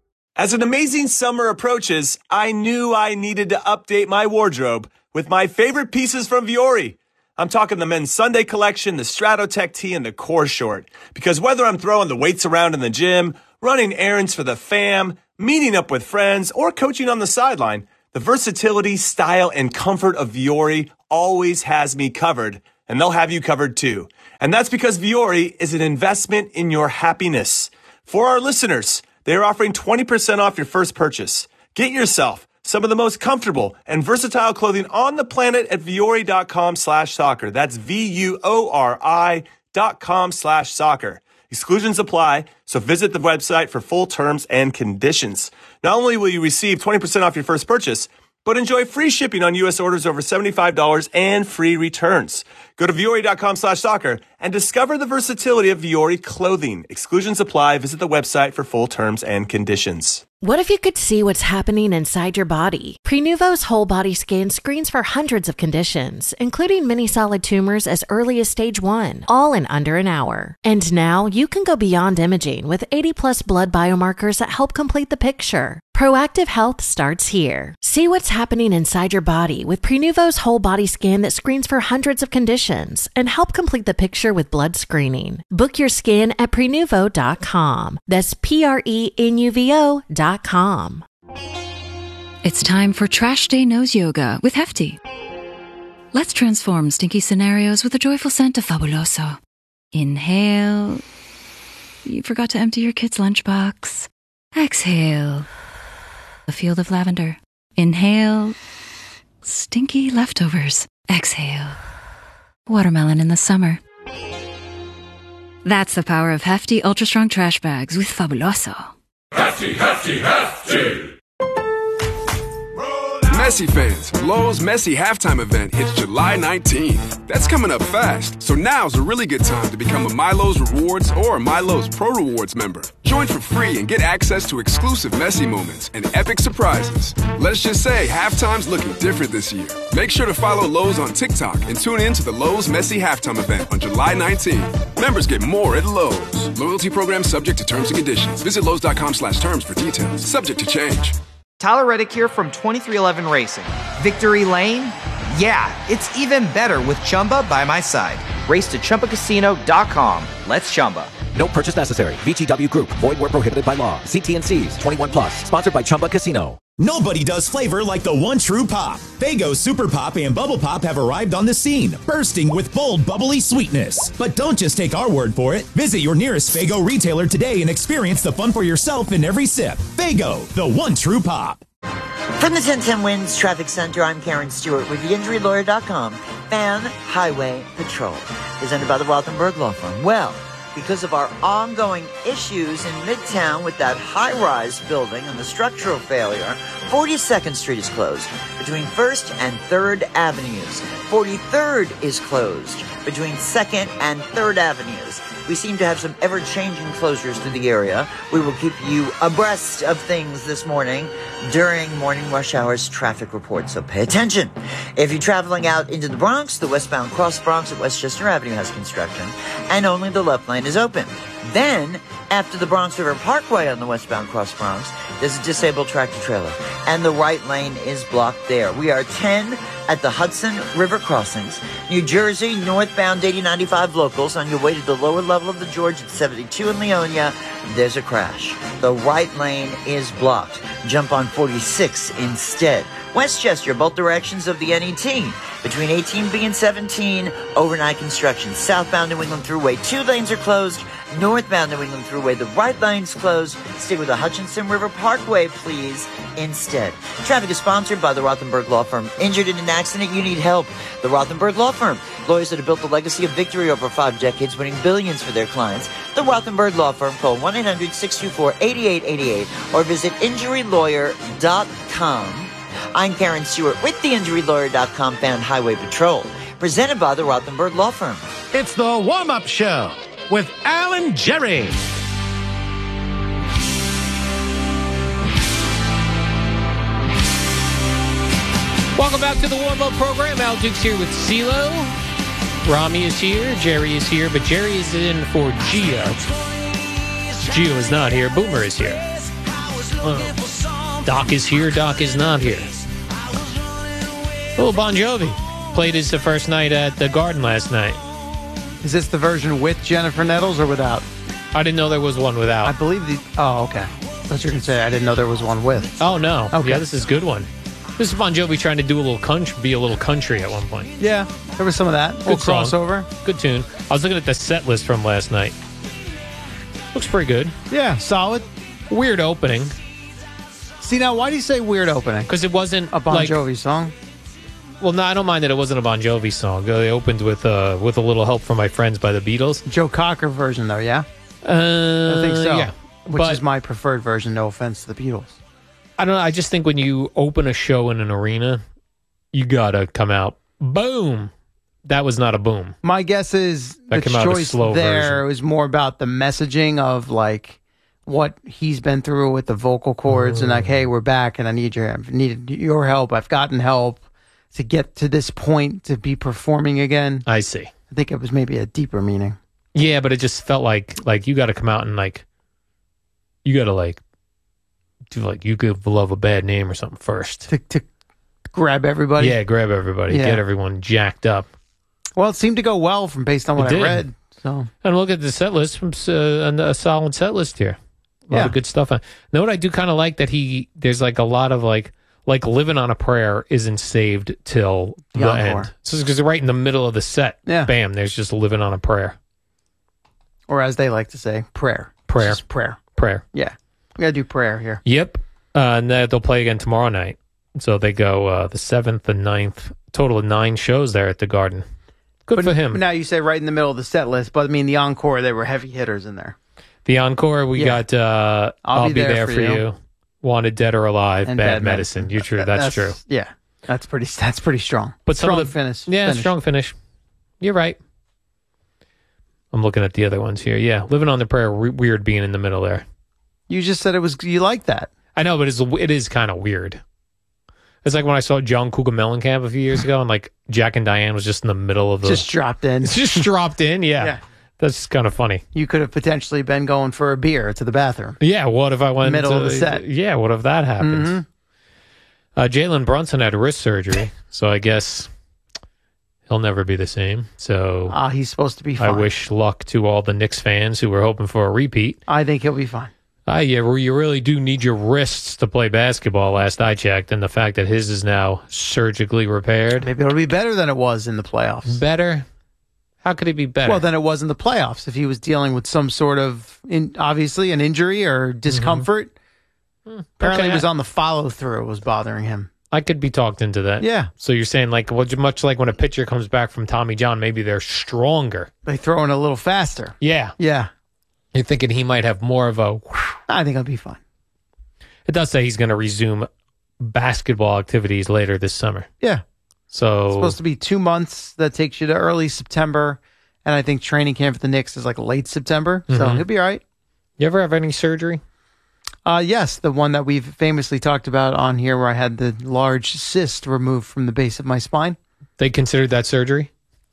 As an amazing summer approaches, I knew I needed to update my wardrobe with my favorite pieces from Viore. I'm talking the men's Sunday collection, the Stratotech tee, and the Core Short. Because whether I'm throwing the weights around in the gym, running errands for the fam, meeting up with friends, or coaching on the sideline, the versatility, style, and comfort of Vuori always has me covered, and they'll have you covered too. And that's because Vuori is an investment in your happiness. For our listeners, they are offering twenty percent off your first purchase. Get yourself some of the most comfortable and versatile clothing on the planet at Vuori.com slash soccer. That's V-U-O-R-I dot com slash soccer. Exclusions apply, so visit the website for full terms and conditions. Not only will you receive twenty percent off your first purchase, but enjoy free shipping on U S orders over seventy-five dollars and free returns. Go to Vuori.com slash soccer and discover the versatility of Vuori clothing. Exclusions apply. Visit the website for full terms and conditions. What if you could see what's happening inside your body? Prenuvo's whole body scan screens for hundreds of conditions, including many solid tumors as early as stage one, all in under an hour. And now you can go beyond imaging with eighty plus blood biomarkers that help complete the picture. Proactive health starts here. See what's happening inside your body with Prenuvo's whole body scan that screens for hundreds of conditions and help complete the picture with blood screening. Book your scan at Prenuvo dot com. That's P R E N U V O dot com. It's time for Trash Day Nose Yoga with Hefty. Let's transform stinky scenarios with the joyful scent of Fabuloso. Inhale. You forgot to empty your kid's lunchbox. Exhale. A field of lavender. Inhale. Stinky leftovers. Exhale. Watermelon in the summer. That's the power of Hefty Ultra Strong Trash Bags with Fabuloso. Hefty, hefty, hefty! Messi fans, Lowe's Messi halftime event hits July nineteenth. That's coming up fast, so now's a really good time to become a Milo's Rewards or a Milo's Pro Rewards member. Join for free and get access to exclusive Messi moments and epic surprises. Let's just say halftime's looking different this year. Make sure to follow Lowe's on TikTok and tune in to the Lowe's Messi halftime event on July nineteenth. Members get more at Lowe's. Loyalty program subject to terms and conditions. Visit Lowe's.com slash terms for details. Subject to change. Tyler Reddick here from twenty-three eleven Racing. Victory Lane? Yeah, it's even better with Chumba by my side. Race to Chumba Casino dot com. Let's Chumba. No purchase necessary. V G W Group. Void where prohibited by law. See T and C's. twenty-one plus. Sponsored by Chumba Casino. Nobody does flavor like the one true pop. Faygo Super Pop and Bubble Pop have arrived on the scene, bursting with bold, bubbly sweetness. But don't just take our word for it. Visit your nearest Faygo retailer today and experience the fun for yourself in every sip. Faygo, the one true pop. From the ten ten Wins Traffic Center, I'm Karen Stewart with the injury lawyer dot com. Fan Highway Patrol, presented by the Rothenberg Law Firm. Well, because of our ongoing issues in Midtown with that high-rise building and the structural failure, forty-second Street is closed between first and third Avenues. forty-third is closed between second and third Avenues. We seem to have some ever-changing closures through the area. We will keep you abreast of things this morning during morning rush hour's traffic report, so pay attention. If you're traveling out into the Bronx, the westbound Cross Bronx at Westchester Avenue has construction, and only the left lane is open. Then, after the Bronx River Parkway on the westbound Cross Bronx, there's a disabled tractor trailer, and the right lane is blocked there. We are ten at the Hudson River crossings. New Jersey, northbound eighty ninety-five locals on your way to the lower level of the George at seventy-two in Leonia. There's a crash. The right lane is blocked. Jump on forty-six instead. Westchester, both directions of the N E T. Between eighteen B and seventeen, overnight construction. Southbound New England Thruway, two lanes are closed. Northbound New England Thruway, the right lane's closed. Stay with the Hutchinson River Parkway, please, instead. Traffic is sponsored by the Rothenberg Law Firm. Injured in an accident, you need help. The Rothenberg Law Firm. Lawyers that have built the legacy of victory over five decades, winning billions for their clients. The Rothenberg Law Firm. Call one eight hundred six two four eight eight eight eight or visit injury lawyer dot com. I'm Karen Stewart with the injury lawyer dot com Fan Highway Patrol, presented by the Rothenberg Law Firm. It's the warm-up show with Alan Jerry. Welcome back to the warm-up program. Al Dukes here with CeeLo. Rami is here. Jerry is here, but Jerry is in for Gio. Gio is not here. Boomer is here. Uh, Doc is here. Doc is not here. Oh, Bon Jovi. Played his the first night at the Garden last night. Is this the version with Jennifer Nettles or without? I didn't know there was one without. I believe the. Oh, okay. That's what you're gonna say. I didn't know there was one with. Oh no. Okay. Yeah, this is a good one. This is Bon Jovi trying to do a little country, be a little country at one point. Yeah, there was some of that. Good song. crossover. Good tune. I was looking at the set list from last night. Looks pretty good. Yeah, solid. Weird opening. See, now, why do you say weird opening? Because it wasn't A Bon like, Jovi song? Well, no, I don't mind that it wasn't a Bon Jovi song. They opened with uh, with a little help from My Friends by the Beatles. Joe Cocker version, though, yeah? Uh, I think so. Yeah. Which But- is my preferred version, no offense to the Beatles. I don't know. I just think when you open a show in an arena, you gotta come out. Boom. That was not a boom. My guess is That the came out a choice slow there version. was more about the messaging of like what he's been through with the vocal cords and like, hey, we're back and I need your need your help. I've gotten help to get to this point to be performing again. I see. I think it was maybe a deeper meaning. Yeah, but it just felt like like you got to come out and like you got to like do like you give love a bad name or something first to to grab everybody. Yeah, grab everybody, Yeah. get everyone jacked up. Well, it seemed to go well from based on what It I did. read. So And look at the set list from uh, and a solid set list here. A lot Yeah. of good stuff. You know what I do kind of like that he there's like a lot of like like Living on a Prayer isn't saved till The the, encore. end. So because right in the middle of the set, Yeah. bam, there's just Living on a Prayer. or as they like to say, prayer. Prayer. It's just prayer. Prayer. Yeah. We gotta do prayer here. Yep. Uh, and then they'll play again tomorrow night. So they go uh, the seventh and ninth, total of nine shows there at the Garden. Good But for him. Now you say right in the middle of the set list, but I mean the encore, they were heavy hitters in there. The encore, we Yeah. got uh, I'll, Be, there, for you. you. Wanted Dead or Alive, And Bad, Bad Medicine. Medicine. You true. That's, true. Yeah. That's pretty that's pretty strong. But some strong of the finish. Yeah, finish. strong finish. You're right. I'm looking at the other ones here. Yeah, Living on the Prayer, re- weird being in the middle there. You just said it was you like that. I know, but it's it is kind of weird. It's like when I saw John Cougar Mellencamp a few years ago, and like Jack and Diane was just in the middle of the Just dropped in. It's just dropped in. Yeah, Yeah. That's kind of funny. You could have potentially been going for a beer to the bathroom. Yeah, what if I went Middle to, of the set. Yeah, what if that happened? Mhm. Uh, Jalen Brunson had wrist surgery, so I guess he'll never be the same. So Ah, he's supposed to be I fine. wish luck to all the Knicks fans who were hoping for a repeat. I think he'll be fine. Ah, yeah, well, you really do need your wrists to play basketball, last I checked, and the fact that his is now surgically repaired. Maybe it'll be better than it was in the playoffs. Better? How could it be better? Well, than it was in the playoffs. If he was dealing with some sort of, in, obviously, an injury or discomfort. Apparently, Mm-hmm. Okay. it was on the follow through. Was bothering him. I could be talked into that. Yeah. So you're saying, like, well, much like when a pitcher comes back from Tommy John, maybe they're stronger. They throw in a little faster. Yeah. Yeah. You're thinking he might have more of a. I think I'll be fine. It does say he's going to resume basketball activities later this summer. Yeah. So It's supposed to be two months. That takes you to early September. And I think training camp for the Knicks is like late September. So Mhm. he'll be all right. You ever have any surgery? Uh, yes, the one that we've famously talked about on here where I had the large cyst removed from the base of my spine. They considered that surgery?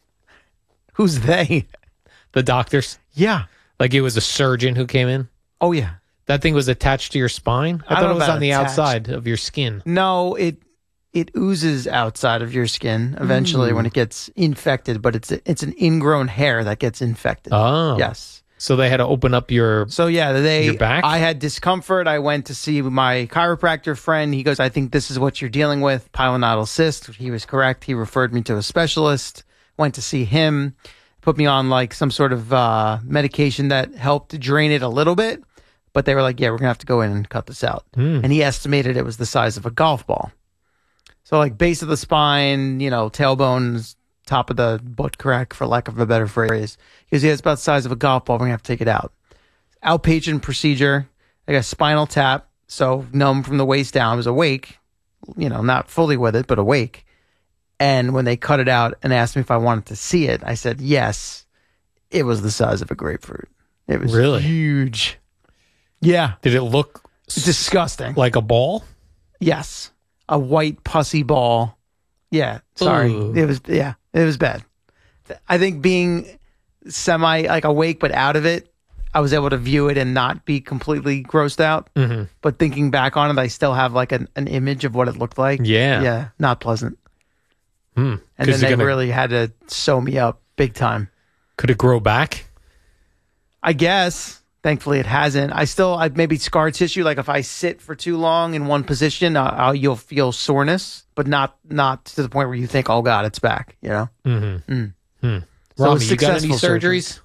Who's they? The doctors? Yeah. Like it was a surgeon who came in? Oh, yeah. That thing was attached to your spine? I, I thought don't it know was about on the attached. outside of your skin. No, it it oozes outside of your skin eventually Ooh. when it gets infected, but it's a, it's an ingrown hair that gets infected. Oh. Yes. So they had to open up your So yeah, they Your back? I had discomfort. I went to see my chiropractor friend. He goes, "I think this is what you're dealing with, pilonidal cyst." He was correct. He referred me to a specialist. Went to see him. Put me on like some sort of uh, medication that helped drain it a little bit. But they were like, "Yeah, we're gonna have to go in and cut this out." Hmm. And he estimated it was the size of a golf ball. So like base of the spine, you know, tailbones, top of the butt crack, for lack of a better phrase. Because yeah, it's about the size of a golf ball. We're gonna have to take it out. Outpatient procedure. I got a spinal tap, so numb from the waist down. I was awake, you know, not fully with it, but awake. And when they cut it out and asked me if I wanted to see it, I said yes. It was the size of a grapefruit. It was Really? huge. Yeah. Did it look disgusting? Like a ball? Yes. A white pussy ball. Yeah. Sorry. Ooh. It was, yeah, it was bad. I think being semi like awake but out of it, I was able to view it and not be completely grossed out. Mm-hmm. But thinking back on it, I still have like an, an image of what it looked like. Yeah. Yeah. Not pleasant. Hmm. And then they gonna, really had to sew me up big time. Could it grow back? I guess. Thankfully, it hasn't. I still, I maybe scar tissue. Like if I sit for too long in one position, uh, I'll, you'll feel soreness, but not not to the point where you think, "Oh God, it's back." You know. Mm-hmm. Mm. Hmm. So Rami, you got any surgery. surgeries?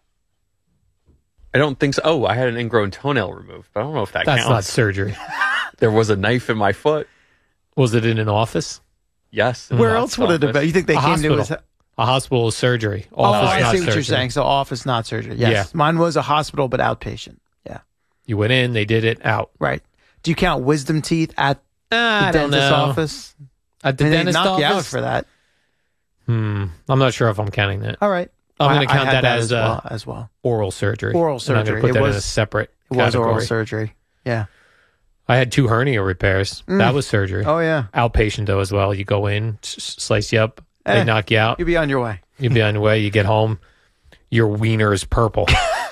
I don't think so. Oh, I had an ingrown toenail removed, but I don't know if that That's counts. not surgery. There was a knife in my foot. Was it in an office? Yes. Where else would it have been? You think they a came hospital. to his? A hospital is surgery. Oh, Office, I not see what surgery. you're saying. So office, not surgery. Yes. Yeah. Mine was a hospital, but outpatient. Yeah. You went in, they did it, out. Right. Do you count wisdom teeth at uh, the I don't dentist's know. office? At the I mean, dentist they knock office? you out for that. Hmm. I'm not sure if I'm counting that. All right. I'm I- going to I count had that, that as, as uh, well- as well. oral surgery. Oral I'm not surgery. going to put It that in was- a separate It was category. oral surgery. Yeah. I had two hernia repairs. Mm. That was surgery. Oh, yeah. Outpatient, though, as well. You go in, s- slice you up, they Eh, knock you out. You'll be on your way. You'll be on your way. You get home, your wiener is purple.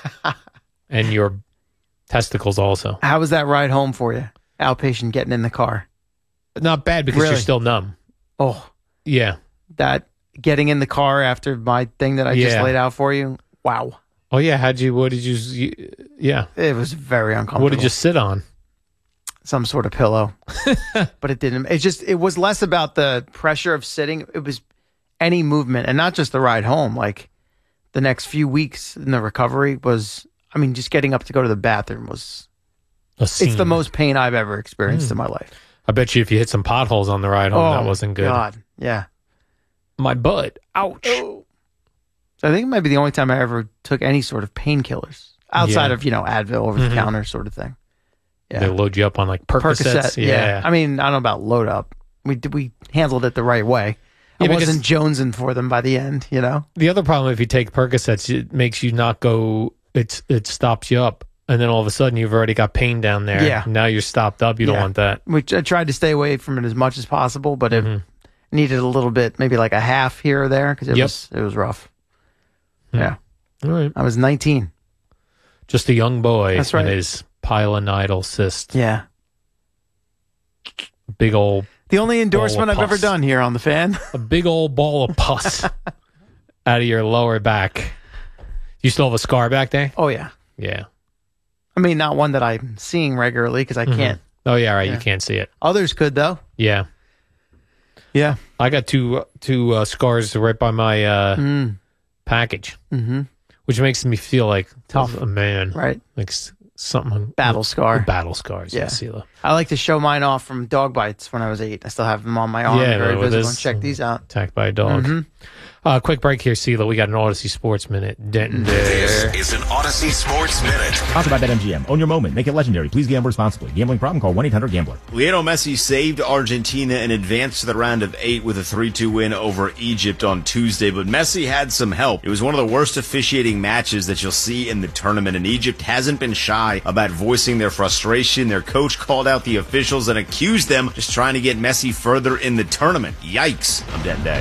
And your testicles also. How was that ride home for you? Outpatient getting in the car. Not bad because Really? you're still numb. Oh, Yeah. that getting in the car after my thing that I just Yeah. laid out for you. Wow. Oh, yeah. How'd you, what did you, you yeah. It was very uncomfortable. What did you sit on? Some sort of pillow. But it didn't. It just, it was less about the pressure of sitting. It was any movement and not just the ride home. Like the next few weeks in the recovery was, I mean, just getting up to go to the bathroom was, A it's the scene. most pain I've ever experienced Mm. in my life. I bet you if you hit some potholes on the ride home, that wasn't good. God. Yeah. My butt. Ouch. So I think it might be the only time I ever took any sort of painkillers outside Yeah. of, you know, Advil over Mhm. the counter sort of thing. Yeah. They load you up on like Percocets. Percocet, yeah. I mean, I don't know about load up. We did- we handled it the right way. I Yeah, because- wasn't jonesing for them by the end, you know? The other problem, if you take Percocets, it makes you not go, it's, it stops you up. And then all of a sudden, you've already got pain down there. Yeah. Now you're stopped up. You don't Yeah. want that. Which I tried to stay away from it as much as possible, but it needed a little bit, maybe like a half here or there, because it Yep. was it was rough. Hmm. Yeah. All right. I was nineteen. Just a young boy That's right. and his pilonidal cyst. Yeah. Big old, The only endorsement Ball of I've ever pus. done here on the fan. a big old ball of pus out of your lower back. You still have a scar back there? Oh, yeah. Yeah. I mean, not one that I'm seeing regularly because I Mhm. can't. Oh, yeah, right. Yeah. You can't see it. Others could, though. Yeah. Yeah. I got two two uh, scars right by my uh, Mm. package, Mm-hmm. which makes me feel like Tough. a man. Right. Like s- something. Battle scar. Battle scars. Yeah. Yeah. Sela. I like to show mine off from dog bites when I was eight. I still have them on my arm. Yeah, Very with visible. this- Check these out. Attacked by a dog. Mhm. Uh, quick break here, Sela. We got an Odyssey Sports Minute. Denton This there. is an Odyssey Sports Minute. Sponsored by BetMGM. Own your moment. Make it legendary. Please gamble responsibly. Gambling problem? Call one eight hundred gambler. Lionel Messi saved Argentina and advanced to the round of eight with a three two win over Egypt on Tuesday, but Messi had some help. It was one of the worst officiating matches that you'll see in the tournament, and Egypt hasn't been shy about voicing their frustration. Their coach called out the officials and accused them just trying to get Messi further in the tournament. Yikes. I'm Denton Day.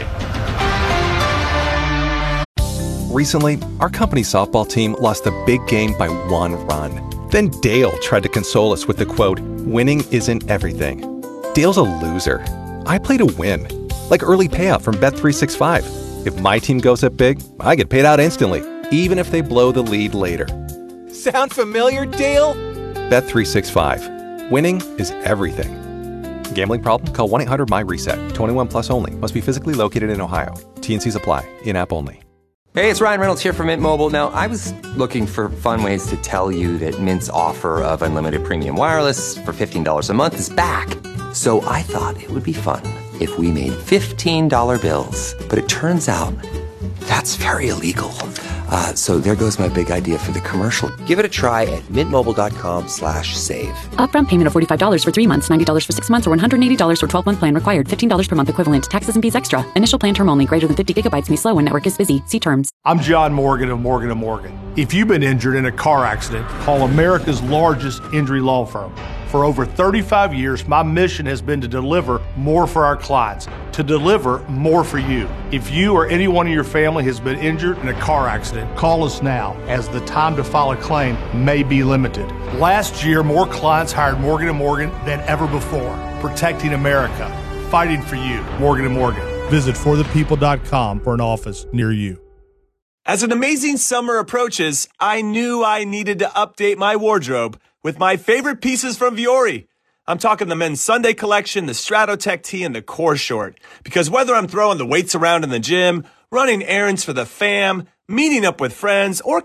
Recently, our company softball team lost a big game by one run. Then Dale tried to console us with the quote, "Winning isn't everything." Dale's a loser. I play to win. Like early payout from Bet three sixty-five. If my team goes up big, I get paid out instantly, even if they blow the lead later. Sound familiar, Dale? Bet three sixty-five. Winning is everything. Gambling problem? Call one eight hundred my reset. twenty-one plus only. Must be physically located in Ohio. T N Cs apply. In-app only. Hey, it's Ryan Reynolds here from Mint Mobile. Now, I was looking for fun ways to tell you that Mint's offer of unlimited premium wireless for fifteen dollars a month is back. So I thought it would be fun if we made fifteen dollar bills. But it turns out that's very illegal. Uh, so there goes my big idea for the commercial. Give it a try at mintmobile.com slash save. Upfront payment of forty-five dollars for three months, ninety dollars for six months, or one hundred eighty dollars for twelve-month plan required. fifteen dollars per month equivalent. Taxes and fees extra. Initial plan term only. Greater than fifty gigabytes may slow when network is busy. See terms. I'm John Morgan of Morgan and Morgan. If you've been injured in a car accident, call America's largest injury law firm. For over thirty-five years, my mission has been to deliver more for our clients, to deliver more for you. If you or anyone in your family has been injured in a car accident, call us now, as the time to file a claim may be limited. Last year, more clients hired Morgan and Morgan than ever before, protecting America, fighting for you. Morgan and Morgan. Visit for the people dot com for an office near you. As an amazing summer approaches, I knew I needed to update my wardrobe with my favorite pieces from Vuori. I'm talking the men's Sunday collection, the Stratotech tee, and the Core short. Because whether I'm throwing the weights around in the gym, running errands for the fam, meeting up with friends, or